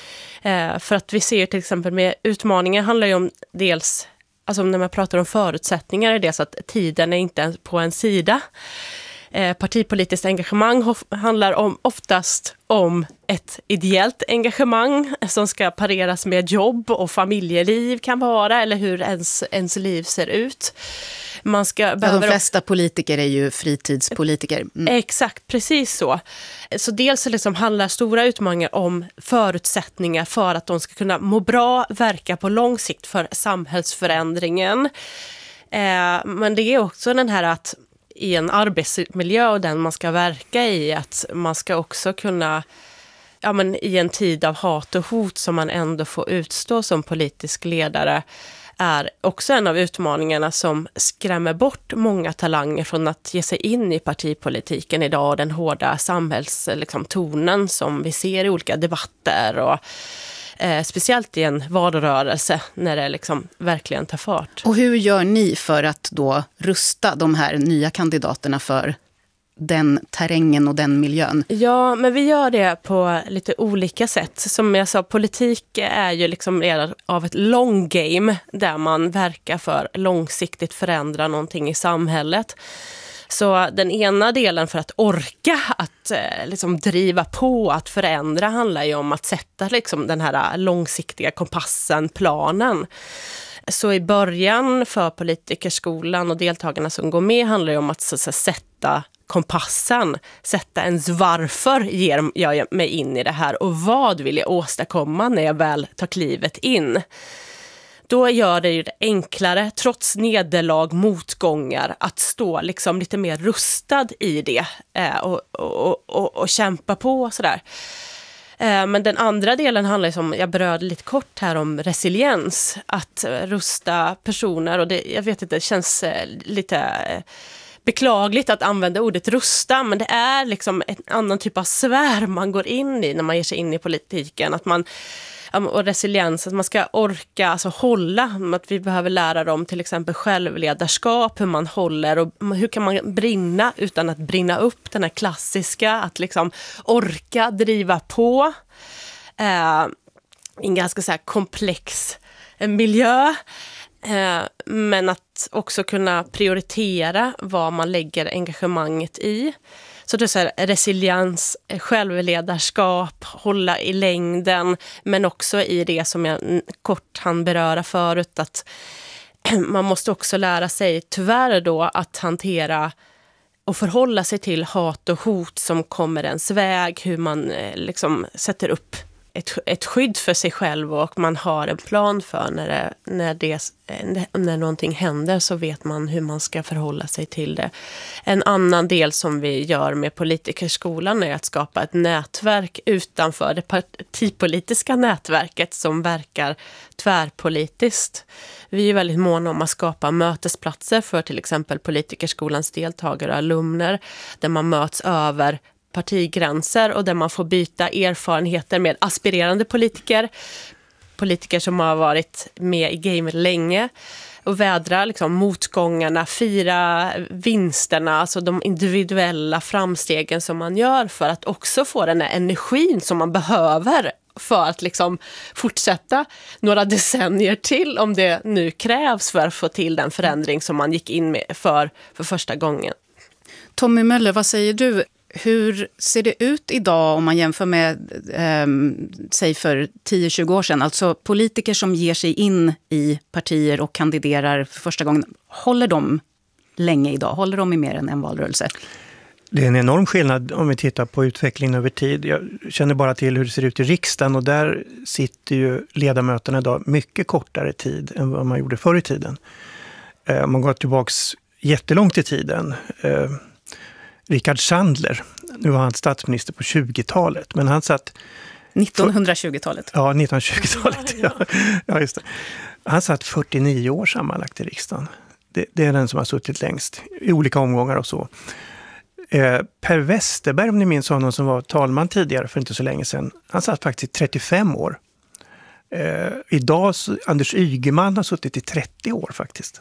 Äh, för att vi ser till exempel med utmaningar handlar ju om dels, alltså när man pratar om förutsättningar är det så att tiden är inte på en sida. Eh, partipolitiskt engagemang hof- handlar om, oftast om ett ideellt engagemang som ska pareras med jobb och familjeliv kan vara eller hur ens, ens liv ser ut. Man ska, ja, de flesta politiker är ju fritidspolitiker. Mm. Exakt, precis så. Så dels liksom handlar stora utmaningar om förutsättningar för att de ska kunna må bra, verka på lång sikt för samhällsförändringen. Eh, men det är också den här att i en arbetsmiljö och den man ska verka i, att man ska också kunna, ja men i en tid av hat och hot som man ändå får utstå som politisk ledare, är också en av utmaningarna som skrämmer bort många talanger från att ge sig in i partipolitiken idag, den hårda samhällstonen liksom, som vi ser i olika debatter och Eh, speciellt i en valrörelse när det liksom verkligen tar fart. Och hur gör ni för att då rusta de här nya kandidaterna för den terrängen och den miljön? Ja, men vi gör det på lite olika sätt. Som jag sa, politik är ju liksom redan av ett long game där man verkar för långsiktigt förändra någonting i samhället. Så den ena delen för att orka att eh, liksom driva på, att förändra handlar ju om att sätta liksom, den här långsiktiga kompassen, planen. Så i början för Politikerskolan och deltagarna som går med handlar det om att, så att säga, sätta kompassen, sätta ens varför ger jag mig in i det här och vad vill jag åstadkomma när jag väl tar klivet in. Då gör det ju det enklare, trots nederlag, motgångar, att stå liksom lite mer rustad i det eh, och, och, och, och kämpa på sådär. Eh, men den andra delen handlar, som jag berörde lite kort här, om resiliens. Att rusta personer, och det, jag vet inte, det känns eh, lite eh, beklagligt att använda ordet rusta, men det är liksom en annan typ av svär man går in i när man ger sig in i politiken. Att man och resiliens, att man ska orka alltså hålla, att vi behöver lära dem till exempel självledarskap, hur man håller och hur kan man brinna utan att brinna upp, den här klassiska, att liksom orka driva på eh, en ganska så här komplex miljö, eh, men att också kunna prioritera vad man lägger engagemanget i. Så det är så här, resiliens, självledarskap, hålla i längden, men också i det som jag kort hann beröra förut, att man måste också lära sig tyvärr då att hantera och förhålla sig till hat och hot som kommer ens väg, hur man liksom sätter upp ett, ett skydd för sig själv och man har en plan för när, det, när, det, när någonting händer, så vet man hur man ska förhålla sig till det. En annan del som vi gör med politikerskolan är att skapa ett nätverk utanför det partipolitiska nätverket som verkar tvärpolitiskt. Vi är väldigt måna om att skapa mötesplatser för till exempel politikerskolans deltagare och alumner där man möts över partigränser och där man får byta erfarenheter med aspirerande politiker, politiker som har varit med i gamet länge, och vädra liksom motgångarna, fira vinsterna, alltså de individuella framstegen som man gör för att också få den här energin som man behöver för att liksom fortsätta några decennier till, om det nu krävs, för att få till den förändring som man gick in med för, för första gången. Tommy Möller, vad säger du? Hur ser det ut idag om man jämför med, eh, säg för tio tjugo år sedan? Alltså politiker som ger sig in i partier och kandiderar för första gången. Håller de länge idag? Håller de i mer än en valrörelse? Det är en enorm skillnad om vi tittar på utvecklingen över tid. Jag känner bara till hur det ser ut i riksdagen, och där sitter ju ledamöterna idag mycket kortare tid än vad man gjorde förr i tiden. Eh, om man går tillbaka jättelångt i tiden. Eh, Rickard Sandler, nu var han statsminister på tjugotalet, men han satt... nittonhundratjugotalet. Ja, nittonhundratjugotalet. Ja, ja, just det. Han satt fyrtionio år sammanlagt i riksdagen. Det, det är den som har suttit längst i olika omgångar och så. Eh, Per Westerberg, om ni minns honom, som var talman tidigare för inte så länge sedan, han satt faktiskt trettiofem år. Eh, idag, så, Anders Ygeman har suttit i trettio år faktiskt.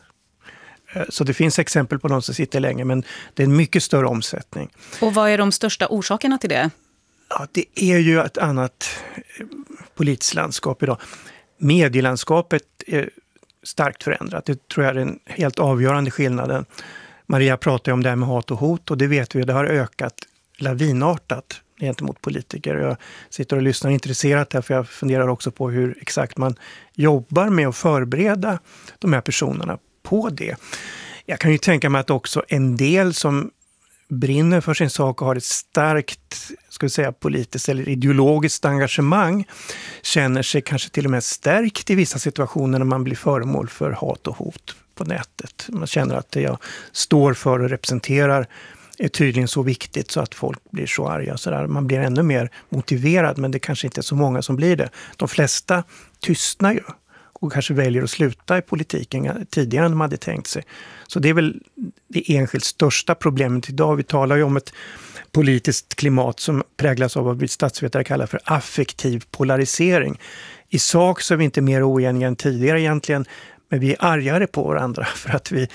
Så det finns exempel på de som sitter länge, men det är en mycket större omsättning. Och vad är de största orsakerna till det? Ja, det är ju ett annat politiskt landskap idag. Medielandskapet är starkt förändrat. Det tror jag är den helt avgörande skillnaden. Maria pratar ju om det här med hat och hot, och det vet vi, det har ökat lavinartat gentemot politiker. Jag sitter och lyssnar intresserat här, för jag funderar också på hur exakt man jobbar med att förbereda de här personerna på det. Jag kan ju tänka mig att också en del som brinner för sin sak och har ett starkt, ska vi säga, politiskt eller ideologiskt engagemang känner sig kanske till och med stärkt i vissa situationer när man blir föremål för hat och hot på nätet. Man känner att det jag står för och representerar är tydligen så viktigt så att folk blir så arga. Så där. Man blir ännu mer motiverad, men det kanske inte är så många som blir det. De flesta tystnar ju och kanske väljer att sluta i politiken tidigare än de hade tänkt sig. Så det är väl det enskilt största problemet idag. Vi talar ju om ett politiskt klimat som präglas av vad vi statsvetare kallar för affektiv polarisering. I sak så är vi inte mer oeniga än tidigare egentligen, men vi är argare på varandra för att vi,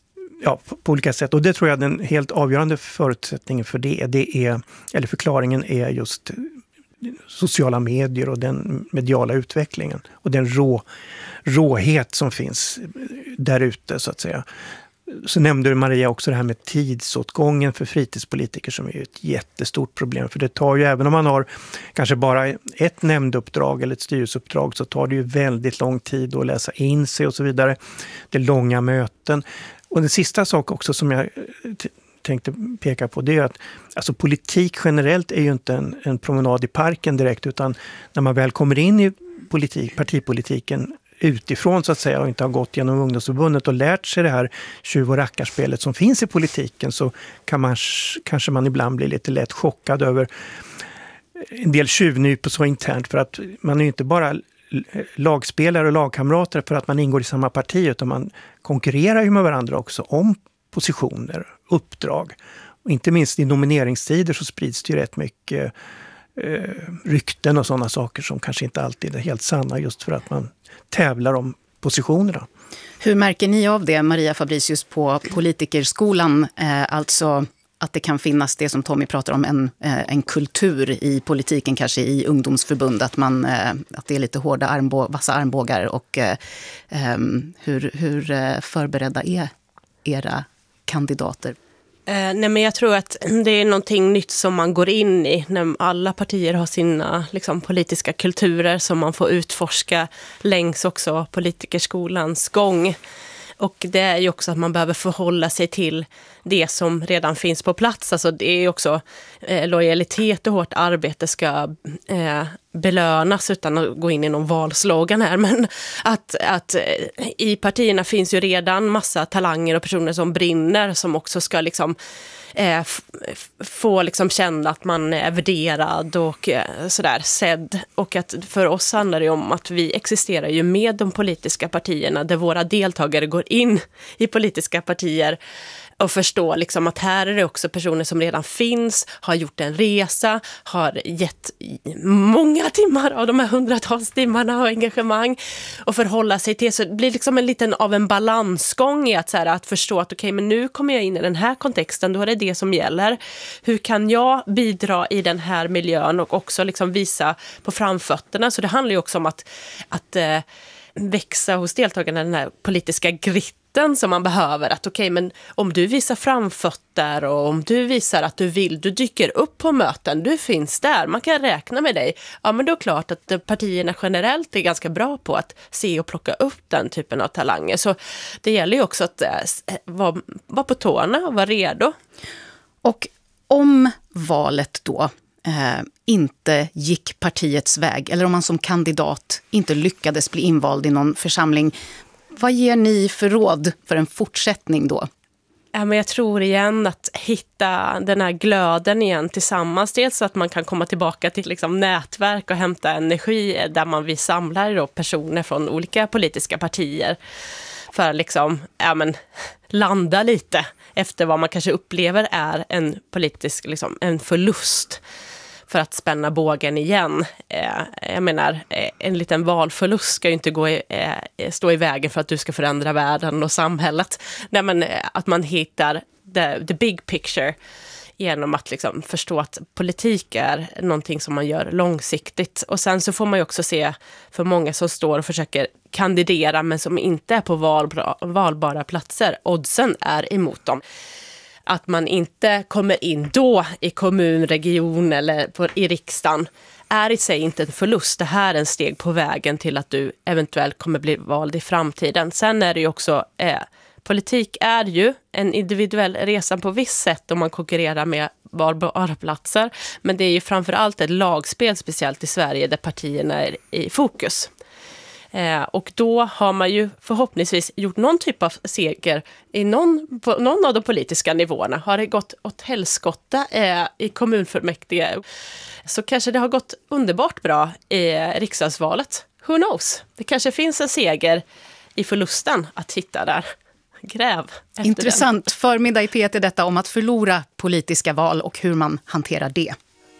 ja, på olika sätt. Och det tror jag den helt avgörande förutsättningen för det, det är, eller förklaringen är just sociala medier och den mediala utvecklingen och den rå, råhet som finns där ute, så att säga. Så nämnde Maria också det här med tidsåtgången för fritidspolitiker, som är ett jättestort problem. För det tar ju, även om man har kanske bara ett nämnduppdrag eller ett styrelseuppdrag, så tar det ju väldigt lång tid att läsa in sig och så vidare. Det är långa möten. Och den sista sak också som jag t- tänkte peka på, det är att alltså, politik generellt är ju inte en, en promenad i parken direkt, utan när man väl kommer in i politik, partipolitiken utifrån, så att säga, och inte har gått genom ungdomsförbundet och lärt sig det här tjuv- och rackarspelet som finns i politiken, så kan man, kanske man ibland bli lite lätt chockad över en del tjuvnyp så internt, för att man är ju inte bara lagspelare och lagkamrater för att man ingår i samma parti, utan man konkurrerar ju med varandra också om positioner, uppdrag. Och inte minst i nomineringstider så sprids det ju rätt mycket eh, rykten och sådana saker som kanske inte alltid är helt sanna, just för att man tävlar om positionerna. Hur märker ni av det, Maria Fabricius, på politikerskolan? Eh, alltså att det kan finnas det som Tommy pratar om, en, eh, en kultur i politiken, kanske i ungdomsförbund, att, man, eh, att det är lite hårda armbå- vassa armbågar. Och eh, eh, hur, hur förberedda är era kandidater? Eh, nej men jag tror att det är någonting nytt som man går in i när alla partier har sina liksom, politiska kulturer som man får utforska längs också politikerskolans gång. Och det är ju också att man behöver förhålla sig till det som redan finns på plats. Alltså det är också eh, lojalitet och hårt arbete ska eh, belönas utan att gå in i någon valslogan här. Men att, att eh, i partierna finns ju redan massa talanger och personer som brinner som också ska liksom eh, f- få liksom känna att man är värderad och eh, sådär sedd. Och att för oss handlar det om att vi existerar ju med de politiska partierna där våra deltagare går in i politiska partier och förstå liksom att här är det också personer som redan finns, har gjort en resa, har gett många timmar av de här hundratals timmarna och engagemang och förhålla sig till. Så det blir liksom en liten av en balansgång i att, så här, att förstå att okej, okay, men nu kommer jag in i den här kontexten, då är det det som gäller. Hur kan jag bidra i den här miljön och också liksom visa på framfötterna? Så det handlar ju också om att, att eh, växa hos deltagarna den här politiska gritten som man behöver. Att okej, okay, men om du visar framfötter och om du visar att du vill, du dyker upp på möten, du finns där, man kan räkna med dig. Ja, men då är det klart att partierna generellt är ganska bra på att se och plocka upp den typen av talanger. Så det gäller ju också att äh, vara, vara på tårna och vara redo. Och om valet då eh, inte gick partiets väg, eller om man som kandidat inte lyckades bli invald i någon församling, vad ger ni för råd för en fortsättning då? Ja, men jag tror igen att hitta den här glöden igen tillsammans. Dels så att man kan komma tillbaka till liksom nätverk och hämta energi där man vill samla då personer från olika politiska partier för att liksom, ja, men, landa lite efter vad man kanske upplever är en politisk liksom, en förlust. För att spänna bågen igen. Eh, jag menar, eh, en liten valförlust ska ju inte gå i, eh, stå i vägen för att du ska förändra världen och samhället. Nej, men, eh, att man hittar the, the big picture genom att liksom förstå att politik är någonting som man gör långsiktigt. Och sen så får man ju också se för många som står och försöker kandidera men som inte är på valbara, valbara platser. Oddsen är emot dem. Att man inte kommer in då i kommun, region eller på, i riksdagen är i sig inte en förlust. Det här är en steg på vägen till att du eventuellt kommer bli vald i framtiden. Sen är det ju också, eh, politik är ju en individuell resa på visst sätt om man konkurrerar med valbara platser. Men det är ju framförallt ett lagspel, speciellt i Sverige, där partierna är i fokus. Eh, och då har man ju förhoppningsvis gjort någon typ av seger i någon, på någon av de politiska nivåerna. Har det gått åt helskotta eh, i kommunfullmäktige så kanske det har gått underbart bra i riksdagsvalet. Who knows? Det kanske finns en seger i förlusten att hitta där. Gräv efter Intressant den. Förmiddag i P ett är detta om att förlora politiska val och hur man hanterar det.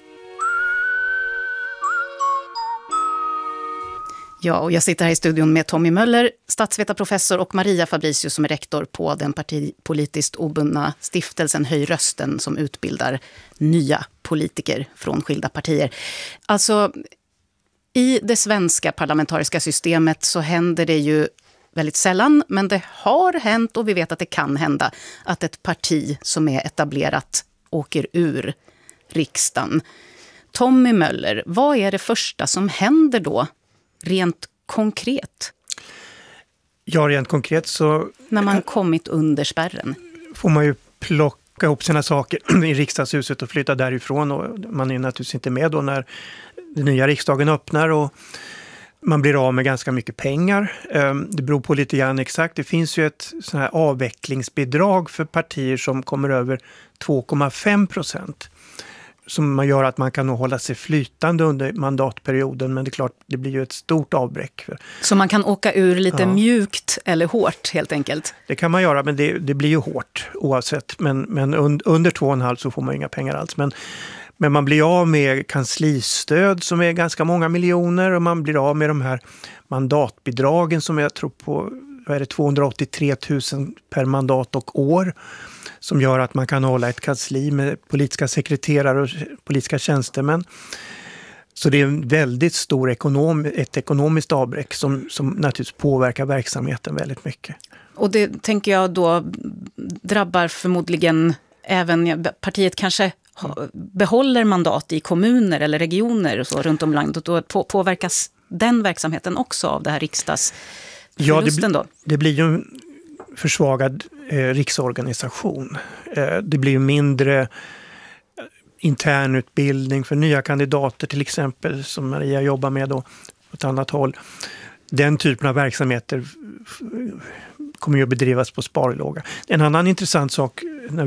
Ja, och jag sitter här i studion med Tommy Möller, statsvetarprofessor, och Maria Fabricius som är rektor på den partipolitiskt obundna stiftelsen Höj rösten som utbildar nya politiker från skilda partier. Alltså, i det svenska parlamentariska systemet så händer det ju väldigt sällan, men det har hänt och vi vet att det kan hända att ett parti som är etablerat åker ur riksdagen. Tommy Möller, vad är det första som händer då? Rent konkret? Ja, rent konkret så... När man kommit under spärren. Får man ju plocka ihop sina saker i riksdagshuset och flytta därifrån. Och man är naturligtvis inte med då när den nya riksdagen öppnar och man blir av med ganska mycket pengar. Det beror på lite grann exakt. Det finns ju ett sån här avvecklingsbidrag för partier som kommer över två komma fem procent. Som man gör att man kan nog hålla sig flytande under mandatperioden, men det är klart, det blir ju ett stort avbräck. Så man kan åka ur lite ja. mjukt eller hårt helt enkelt? Det kan man göra, men det, det blir ju hårt oavsett. Men, men un, under två och en halv så får man inga pengar alls. Men, men man blir av med kanslistöd som är ganska många miljoner och man blir av med de här mandatbidragen som jag tror på vad är det, tvåhundraåttiotre tusen per mandat och år. Som gör att man kan hålla ett kansli med politiska sekreterare och politiska tjänstemän. Så det är en väldigt stor ekonom, ett ekonomiskt avbräck som, som naturligtvis påverkar verksamheten väldigt mycket. Och det tänker jag då drabbar förmodligen även partiet kanske behåller mandat i kommuner eller regioner och så runt om landet, och då påverkas den verksamheten också av det här riksdagsförlusten då? Ja, det, det blir ju en försvagad eh, riksorganisation. Eh, det blir ju mindre internutbildning för nya kandidater till exempel, som Maria jobbar med då på ett annat håll. Den typen av verksamheter kommer ju att bedrivas på sparlåga. En annan intressant sak när